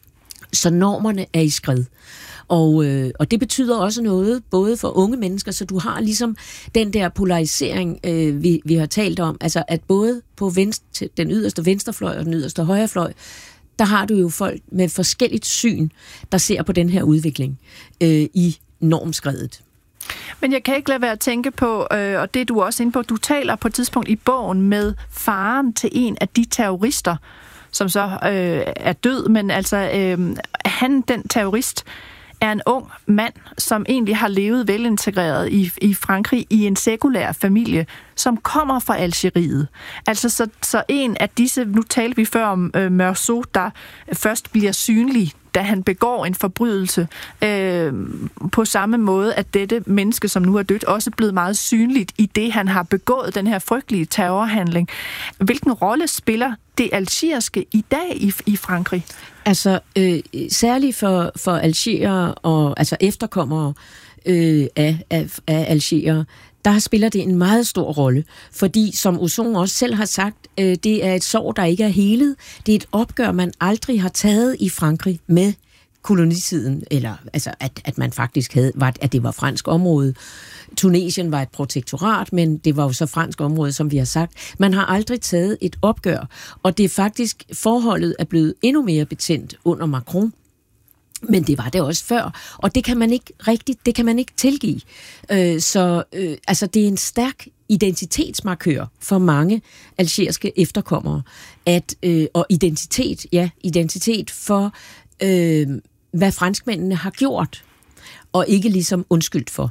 [SPEAKER 6] så normerne er i skred. Og, øh, og det betyder også noget, både for unge mennesker, så du har ligesom den der polarisering, øh, vi, vi har talt om, altså at både på venstre, den yderste venstrefløj og den yderste højrefløj, der har du jo folk med forskelligt syn, der ser på den her udvikling øh, i normskredet.
[SPEAKER 5] Men jeg kan ikke lade være at tænke på, øh, og det er du også inde på, du taler på et tidspunkt i bogen med faren til en af de terrorister, som så øh, er død, men altså øh, han, den terrorist, er en ung mand, som egentlig har levet velintegreret i, i Frankrig i en sekulær familie, som kommer fra Algeriet. Altså så, så en af disse, nu talte vi før om øh, Meursault, der først bliver synlig, da han begår en forbrydelse, øh, på samme måde, at dette menneske, som nu er dødt, også er blevet meget synligt i det, han har begået, den her frygtelige terrorhandling. Hvilken rolle spiller det algeriske i dag i, i Frankrig?
[SPEAKER 6] Altså, øh, særligt for, for algeriere og altså efterkommere øh, af, af, af algeriere, der spiller det en meget stor rolle, fordi, som Ozon også selv har sagt, øh, det er et sår, der ikke er helet. Det er et opgør, man aldrig har taget i Frankrig med kolonitiden, eller altså, at, at man faktisk havde, var, at det var fransk område. Tunesien var et protektorat, men det var jo så fransk område, som vi har sagt. Man har aldrig taget et opgør, og det er faktisk, forholdet er blevet endnu mere betændt under Macron. Men det var det også før, og det kan man ikke rigtigt, det kan man ikke tilgive. Øh, så øh, altså det er en stærk identitetsmarkør for mange algeriske efterkommere, at øh, og identitet, ja, identitet for øh, hvad franskmændene har gjort, og ikke ligesom undskyldt for.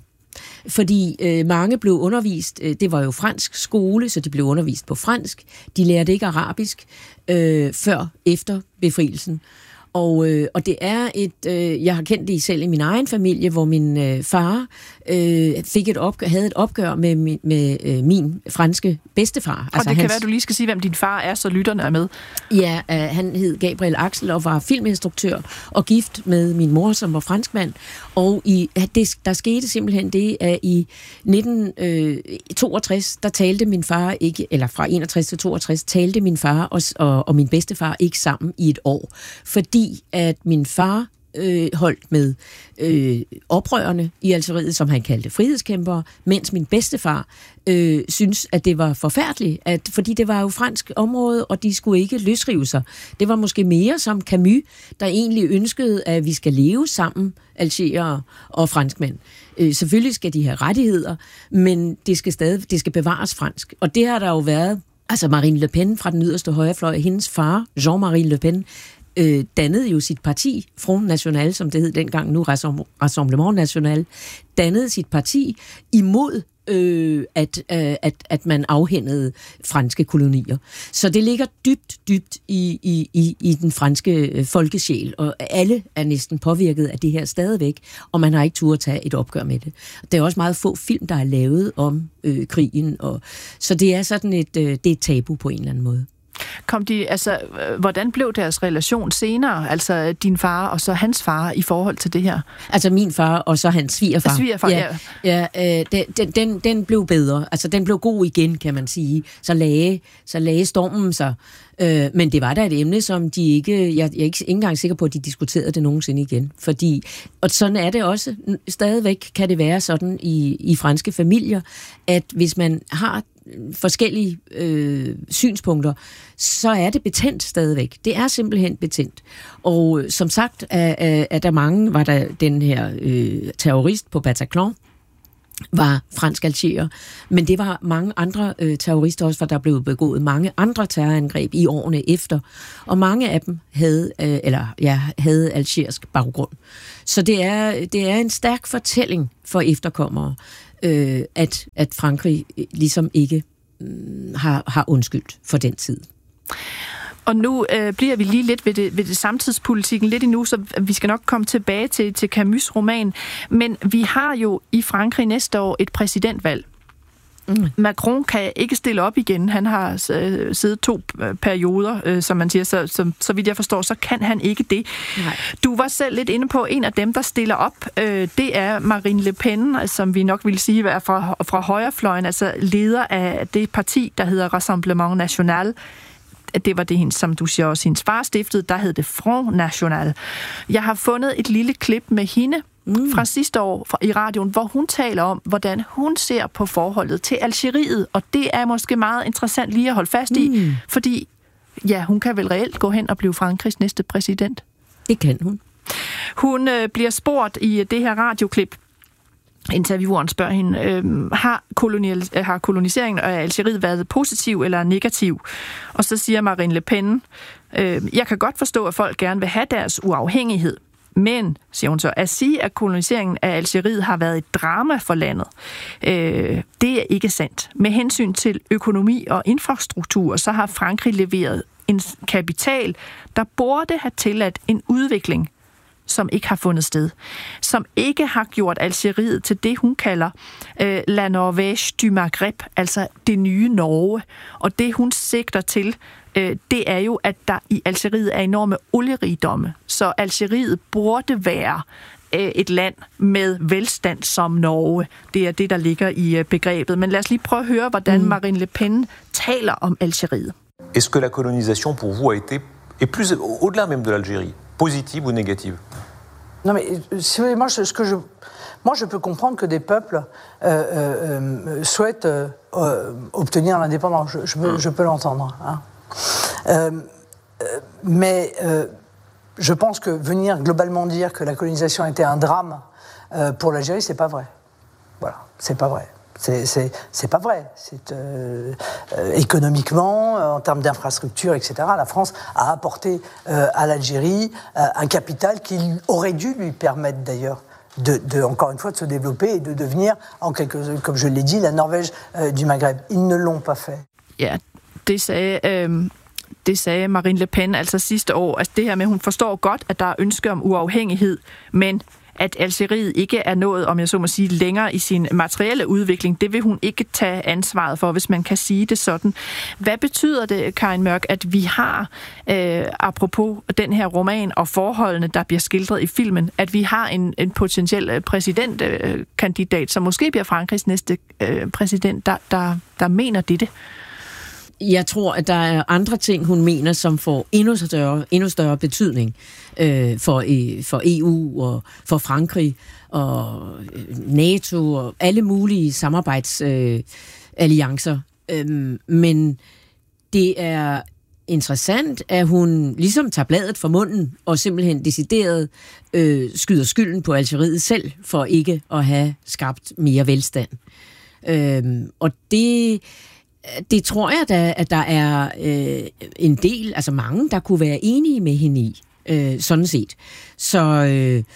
[SPEAKER 6] Fordi øh, mange blev undervist, øh, det var jo fransk skole, så de blev undervist på fransk. De lærte ikke arabisk øh, før efter befrielsen. Og, øh, og det er et, øh, jeg har kendt det selv i min egen familie, hvor min øh, far øh, fik et opgør, havde et opgør med, med, med øh, min franske bedstefar.
[SPEAKER 5] Og altså det kan hans, være, du lige skal sige, hvem din far er, så lytterne er med.
[SPEAKER 6] Ja, øh, han hed Gabriel Axel og var filminstruktør og gift med min mor, som var franskmand. Og i, det, der skete simpelthen det, at i nitten toogtres, der talte min far ikke, eller fra enogtres til toogtres, talte min far og, og, og min bedstefar ikke sammen i et år. Fordi at min far øh, holdt med øh, oprørerne i Algeriet, som han kaldte frihedskæmpere, mens min bedstefar øh, synes, at det var forfærdeligt, at, fordi det var jo fransk område, og de skulle ikke løsrive sig. Det var måske mere som Camus, der egentlig ønskede, at vi skal leve sammen, algeriere og franskmænd. Øh, selvfølgelig skal de have rettigheder, men det skal stadig det skal bevares fransk. Og det har der jo været, altså Marine Le Pen fra den yderste højrefløj, hendes far, Jean-Marie Le Pen, Øh, dannede jo sit parti, Front National, som det hed dengang, nu Rassemblement National, dannede sit parti imod øh, at, øh, at, at man afhændede franske kolonier. Så det ligger dybt, dybt i, i, i, i den franske folkesjæl, og alle er næsten påvirket af det her stadigvæk, og man har ikke tur at tage et opgør med det. Der er også meget få film, der er lavet om øh, krigen, og, så det er sådan et, øh, det er et tabu på en eller anden måde.
[SPEAKER 5] Kom de, altså, hvordan blev deres relation senere, altså din far og så hans far i forhold til det her?
[SPEAKER 6] Altså min far og så hans svigerfar.
[SPEAKER 5] Svigerfar, ja.
[SPEAKER 6] ja. ja øh, den, den, den blev bedre, altså den blev god igen, kan man sige. Så lagde, så lagde stormen sig. Øh, men det var da et emne, som de ikke, jeg, jeg er ikke engang sikker på, at de diskuterede det nogensinde igen. Fordi, og sådan er det også, stadigvæk kan det være sådan i, i franske familier, at hvis man har forskellige øh, synspunkter, så er det betændt stadigvæk. Det er simpelthen betændt. Og øh, som sagt, er, er, er der mange, var der den her øh, terrorist på Bataclan, var fransk algerer, men det var mange andre øh, terrorister også, for der blev begået mange andre terrorangreb i årene efter, og mange af dem havde, øh, eller, ja, havde algerisk baggrund. Så det er, det er en stærk fortælling for efterkommere, øh, at, at Frankrig ligesom ikke øh, har, har undskyldt for den tid.
[SPEAKER 5] Og nu øh, bliver vi lige lidt ved det, ved det samtidspolitikken lidt endnu, så vi skal nok komme tilbage til, til Camus' roman. Men vi har jo i Frankrig næste år et præsidentvalg. Mm. Macron kan ikke stille op igen. Han har øh, siddet to perioder, øh, som man siger, så, så, så vidt jeg forstår, så kan han ikke det. Nej. Du var selv lidt inde på, en af dem, der stiller op, øh, det er Marine Le Pen, som vi nok vil sige er fra, fra højrefløjen, altså leder af det parti, der hedder Rassemblement National. Det var det, hendes, som du siger også, hendes far stiftede, der hed det Front National. Jeg har fundet et lille klip med hende mm. fra sidste år fra, i radioen, hvor hun taler om, hvordan hun ser på forholdet til Algeriet, og det er måske meget interessant lige at holde fast i, mm. fordi ja, hun kan vel reelt gå hen og blive Frankrigs næste præsident.
[SPEAKER 6] Det kan hun.
[SPEAKER 5] Hun øh, bliver spurgt i det her radioklip. Intervieweren spørger hende, øh, har, kolonial, har koloniseringen af Algeriet været positiv eller negativ? Og så siger Marine Le Pen, øh, jeg kan godt forstå, at folk gerne vil have deres uafhængighed. Men, siger hun så, at sige, at koloniseringen af Algeriet har været et drama for landet, øh, det er ikke sandt. Med hensyn til økonomi og infrastruktur, så har Frankrig leveret en kapital, der burde have tilladt en udvikling, som ikke har fundet sted, som ikke har gjort Algeriet til det, hun kalder øh, La Norvège du Maghreb, altså det nye Norge. Og det, hun sigter til, øh, det er jo, at der i Algeriet er enorme olierigdomme. Så Algeriet burde være øh, et land med velstand som Norge. Det er det, der ligger i øh, begrebet. Men lad os lige prøve at høre, hvordan mm. Marine Le Pen taler om Algeriet.
[SPEAKER 13] Est-ce que la colonisation pour vous a été, et plus au-delà même de l'Algérie, positive ou négative?
[SPEAKER 14] Non mais, si vous voulez, moi, ce que je, moi, je peux comprendre que des peuples euh, euh, souhaitent euh, obtenir l'indépendance. Je, je, peux, je peux l'entendre. Hein. Euh, mais euh, je pense que venir globalement dire que la colonisation était un drame euh, pour l'Algérie, c'est pas vrai. Voilà, c'est pas vrai. C'est, c'est, c'est pas vrai. C'est, euh, euh, économiquement, euh, en termes d'infrastructures, et cetera, la France a apporté euh, à l'Algérie euh, un capital qui aurait dû lui permettre d'ailleurs de, de, encore une fois, de se développer et de devenir, en quelque, comme je l'ai dit, la Norvège euh, du Maghreb. Ils ne l'ont pas fait.
[SPEAKER 5] Ja, det sagde, øh, det sagde Marine Le Pen altså sidste år. Altså det her med, hun forstår godt, at der er ønske om uafhængighed, men at Algeriet ikke er nået, om jeg så må sige, længere i sin materielle udvikling, det vil hun ikke tage ansvaret for, hvis man kan sige det sådan. Hvad betyder det, Karin Mørk, at vi har, øh, apropos den her roman og forholdene, der bliver skildret i filmen, at vi har en, en potentiel præsidentkandidat, som måske bliver Frankrigs næste øh, præsident, der, der, der mener dette?
[SPEAKER 6] Jeg tror, at der er andre ting, hun mener, som får endnu større, endnu større betydning øh, for, øh, for E U og for Frankrig og NATO og alle mulige samarbejdsalliancer. Øh, øh, men det er interessant, at hun ligesom tager bladet fra munden og simpelthen decideret øh, skyder skylden på Algeriet selv for ikke at have skabt mere velstand. Øh, og det... Det tror jeg da, at der er øh, en del, altså mange, der kunne være enige med hende i, øh, sådan set. Så, øh,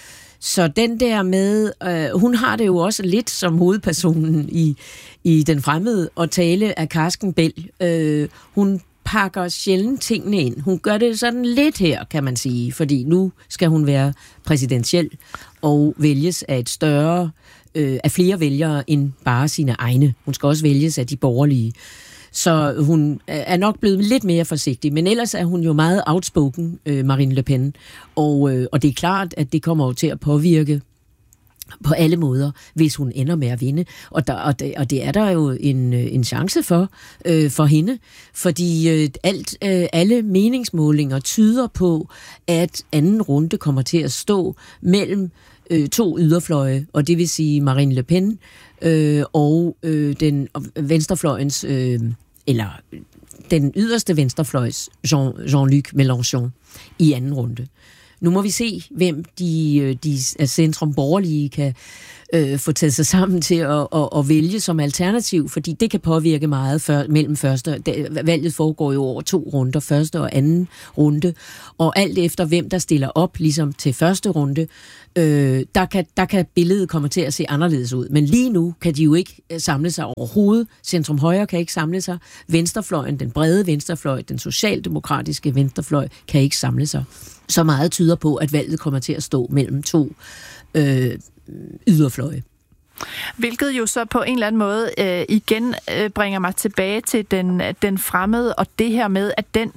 [SPEAKER 6] Så den der med, øh, hun har det jo også lidt som hovedpersonen i, i Den Fremmede at tale af Karsken Bell. Øh, hun pakker sjældent tingene ind. Hun gør det sådan lidt her, kan man sige, fordi nu skal hun være præsidentiel og vælges af et større, øh, af flere vælgere end bare sine egne. Hun skal også vælges af de borgerlige. Så hun er nok blevet lidt mere forsigtig, men ellers er hun jo meget outspoken, øh, Marine Le Pen, og, øh, og det er klart, at det kommer jo til at påvirke på alle måder, hvis hun ender med at vinde. Og, der, og, det, og det er der jo en, en chance for, øh, for hende, fordi øh, alt, øh, alle meningsmålinger tyder på, at anden runde kommer til at stå mellem øh, to yderfløje, og det vil sige Marine Le Pen øh, og øh, den venstrefløjens, øh, eller den yderste venstrefløjs Jean, Jean-Luc Mélenchon i anden runde. Nu må vi se, hvem de, de centrum borgerlige kan øh, få taget sig sammen til at, at, at vælge som alternativ, fordi det kan påvirke meget før, mellem første. Valget foregår jo over to runder, første og anden runde, og alt efter hvem der stiller op ligesom til første runde, øh, der, kan, der kan billedet komme til at se anderledes ud. Men lige nu kan de jo ikke samle sig overhovedet. Centrum højre kan ikke samle sig. Venstrefløjen, den brede venstrefløj, den socialdemokratiske venstrefløj, kan ikke samle sig. Så meget tyder på, at valget kommer til at stå mellem to øh, yderfløje.
[SPEAKER 5] Hvilket jo så på en eller anden måde øh, igen øh, bringer mig tilbage til den, den fremmede, og det her med, at den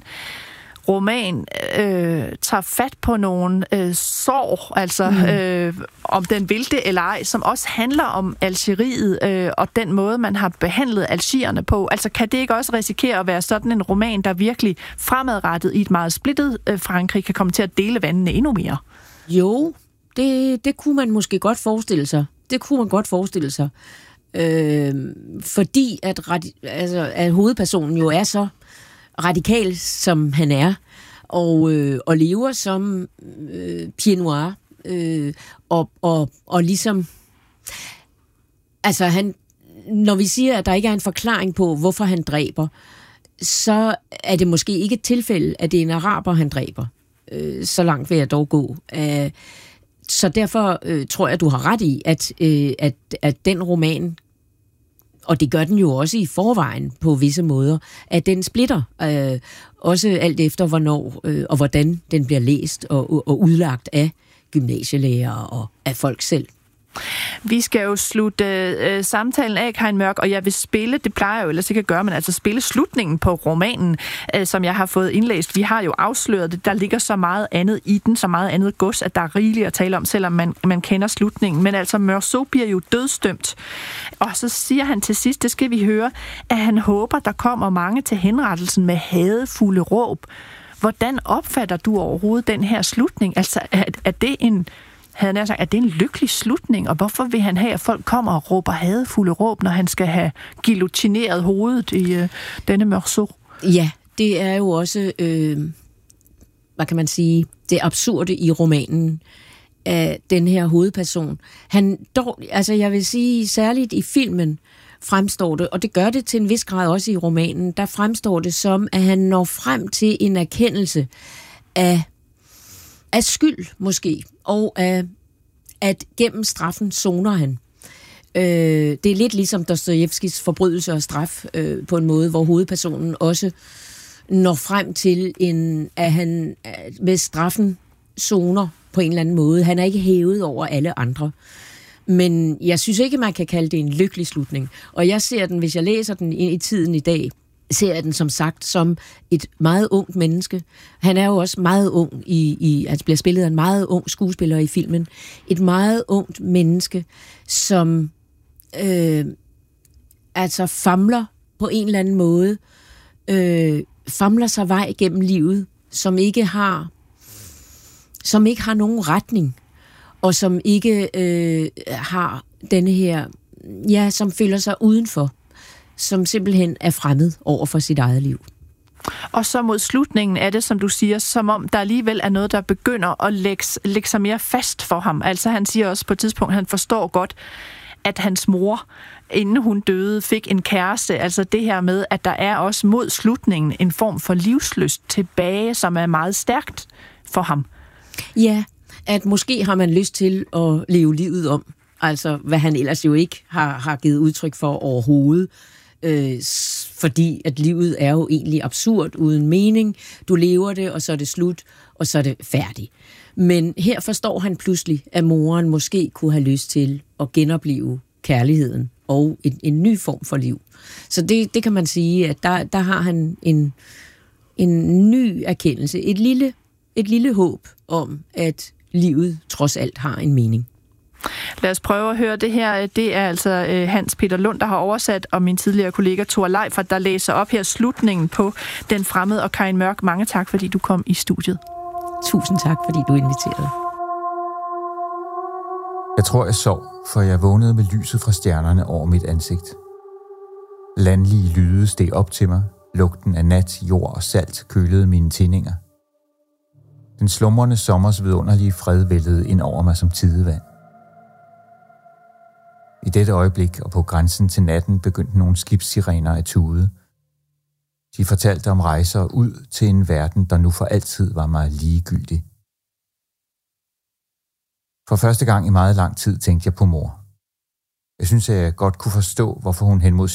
[SPEAKER 5] roman øh, tager fat på nogle øh, sår, altså mm. øh, om den vil det eller ej, som også handler om Algeriet øh, og den måde, man har behandlet algerierne på. Altså kan det ikke også risikere at være sådan en roman, der virkelig fremadrettet i et meget splittet øh, Frankrig kan komme til at dele vandene endnu mere?
[SPEAKER 6] Jo, det, det kunne man måske godt forestille sig. Det kunne man godt forestille sig. Øh, fordi at, altså, at hovedpersonen jo er så radikal, som han er, og, øh, og lever som øh, pied noir, øh, og, og, og ligesom, altså han, når vi siger, at der ikke er en forklaring på, hvorfor han dræber, så er det måske ikke et tilfælde, at det er en araber, han dræber. Øh, så langt vil jeg dog gå. Øh, så derfor øh, tror jeg, du har ret i, at, øh, at, at den roman, og det gør den jo også i forvejen på visse måder, at den splitter, øh, også alt efter hvornår øh, og hvordan den bliver læst og, og udlagt af gymnasielærere og af folk selv.
[SPEAKER 5] Vi skal jo slutte øh, samtalen af, Karin Mørk, og jeg vil spille, det plejer jeg jo ellers ikke at gøre, men altså spille slutningen på romanen, øh, som jeg har fået indlæst. Vi har jo afsløret det, der ligger så meget andet i den, så meget andet gods, at der er rigeligt at tale om, selvom man, man kender slutningen. Men altså, Meursault bliver jo dødsdømt, og så siger han til sidst, det skal vi høre, at han håber, der kommer mange til henrettelsen med hadefulde råb. Hvordan opfatter du overhovedet den her slutning? Altså, er, er det en... havde han sagt, at det er en lykkelig slutning, og hvorfor vil han have, at folk kommer og råber hadefulde råb, når han skal have guillotineret hovedet i øh, denne Meursault?
[SPEAKER 6] Ja, det er jo også, øh, hvad kan man sige, det absurde i romanen af den her hovedperson. Han dog, altså jeg vil sige, særligt i filmen fremstår det, og det gør det til en vis grad også i romanen, der fremstår det som, at han når frem til en erkendelse af af skyld måske, og af, at gennem straffen soner han. Øh, det er lidt ligesom Dostojevskis Forbrydelse og straf, øh, på en måde, hvor hovedpersonen også når frem til, en, at han med straffen soner på en eller anden måde. Han er ikke hævet over alle andre. Men jeg synes ikke, man kan kalde det en lykkelig slutning. Og jeg ser den, hvis jeg læser den i, i tiden i dag, ser jeg den som sagt som et meget ungt menneske. Han er jo også meget ung, i, i altså bliver spillet af en meget ung skuespiller i filmen. Et meget ungt menneske, som øh, altså famler på en eller anden måde, øh, famler sig vej gennem livet, som ikke har, som ikke har nogen retning, og som ikke øh, har denne her, ja, som føler sig udenfor, som simpelthen er fremmed over for sit eget liv.
[SPEAKER 5] Og så mod slutningen er det, som du siger, som om der alligevel er noget, der begynder at lægge, lægge sig mere fast for ham. Altså han siger også på et tidspunkt, han forstår godt, at hans mor, inden hun døde, fik en kæreste. Altså det her med, at der er også mod slutningen en form for livslyst tilbage, som er meget stærkt for ham.
[SPEAKER 6] Ja, at måske har man lyst til at leve livet om. Altså, hvad han ellers jo ikke har, har givet udtryk for overhovedet. Øh, fordi at livet er jo egentlig absurd, uden mening. Du lever det, og så er det slut, og så er det færdigt. Men her forstår han pludselig, at moren måske kunne have lyst til at genopleve kærligheden og en, en ny form for liv. Så det, det kan man sige, at der, der har han en, en ny erkendelse, et lille, et lille håb om, at livet trods alt har en mening.
[SPEAKER 5] Lad os prøve at høre det her. Det er altså Hans Peter Lund, der har oversat, og min tidligere kollega Thor Leifert, der læser op her slutningen på Den Fremmede. Og Karin Mørk, mange tak, fordi du kom i studiet.
[SPEAKER 6] Tusind tak, fordi du inviterede.
[SPEAKER 10] Jeg tror, jeg sov, for jeg vågnede med lyset fra stjernerne over mit ansigt. Landlige lyde steg op til mig. Lugten af nat, jord og salt kølede mine tinninger. Den slumrende sommers vidunderlige fred væltede ind over mig som tidevand. I dette øjeblik og på grænsen til natten begyndte nogle skibssirener at tude. De fortalte om rejser ud til en verden, der nu for altid var mig ligegyldig. For første gang i meget lang tid tænkte jeg på mor. Jeg synes, at jeg godt kunne forstå, hvorfor hun hen mod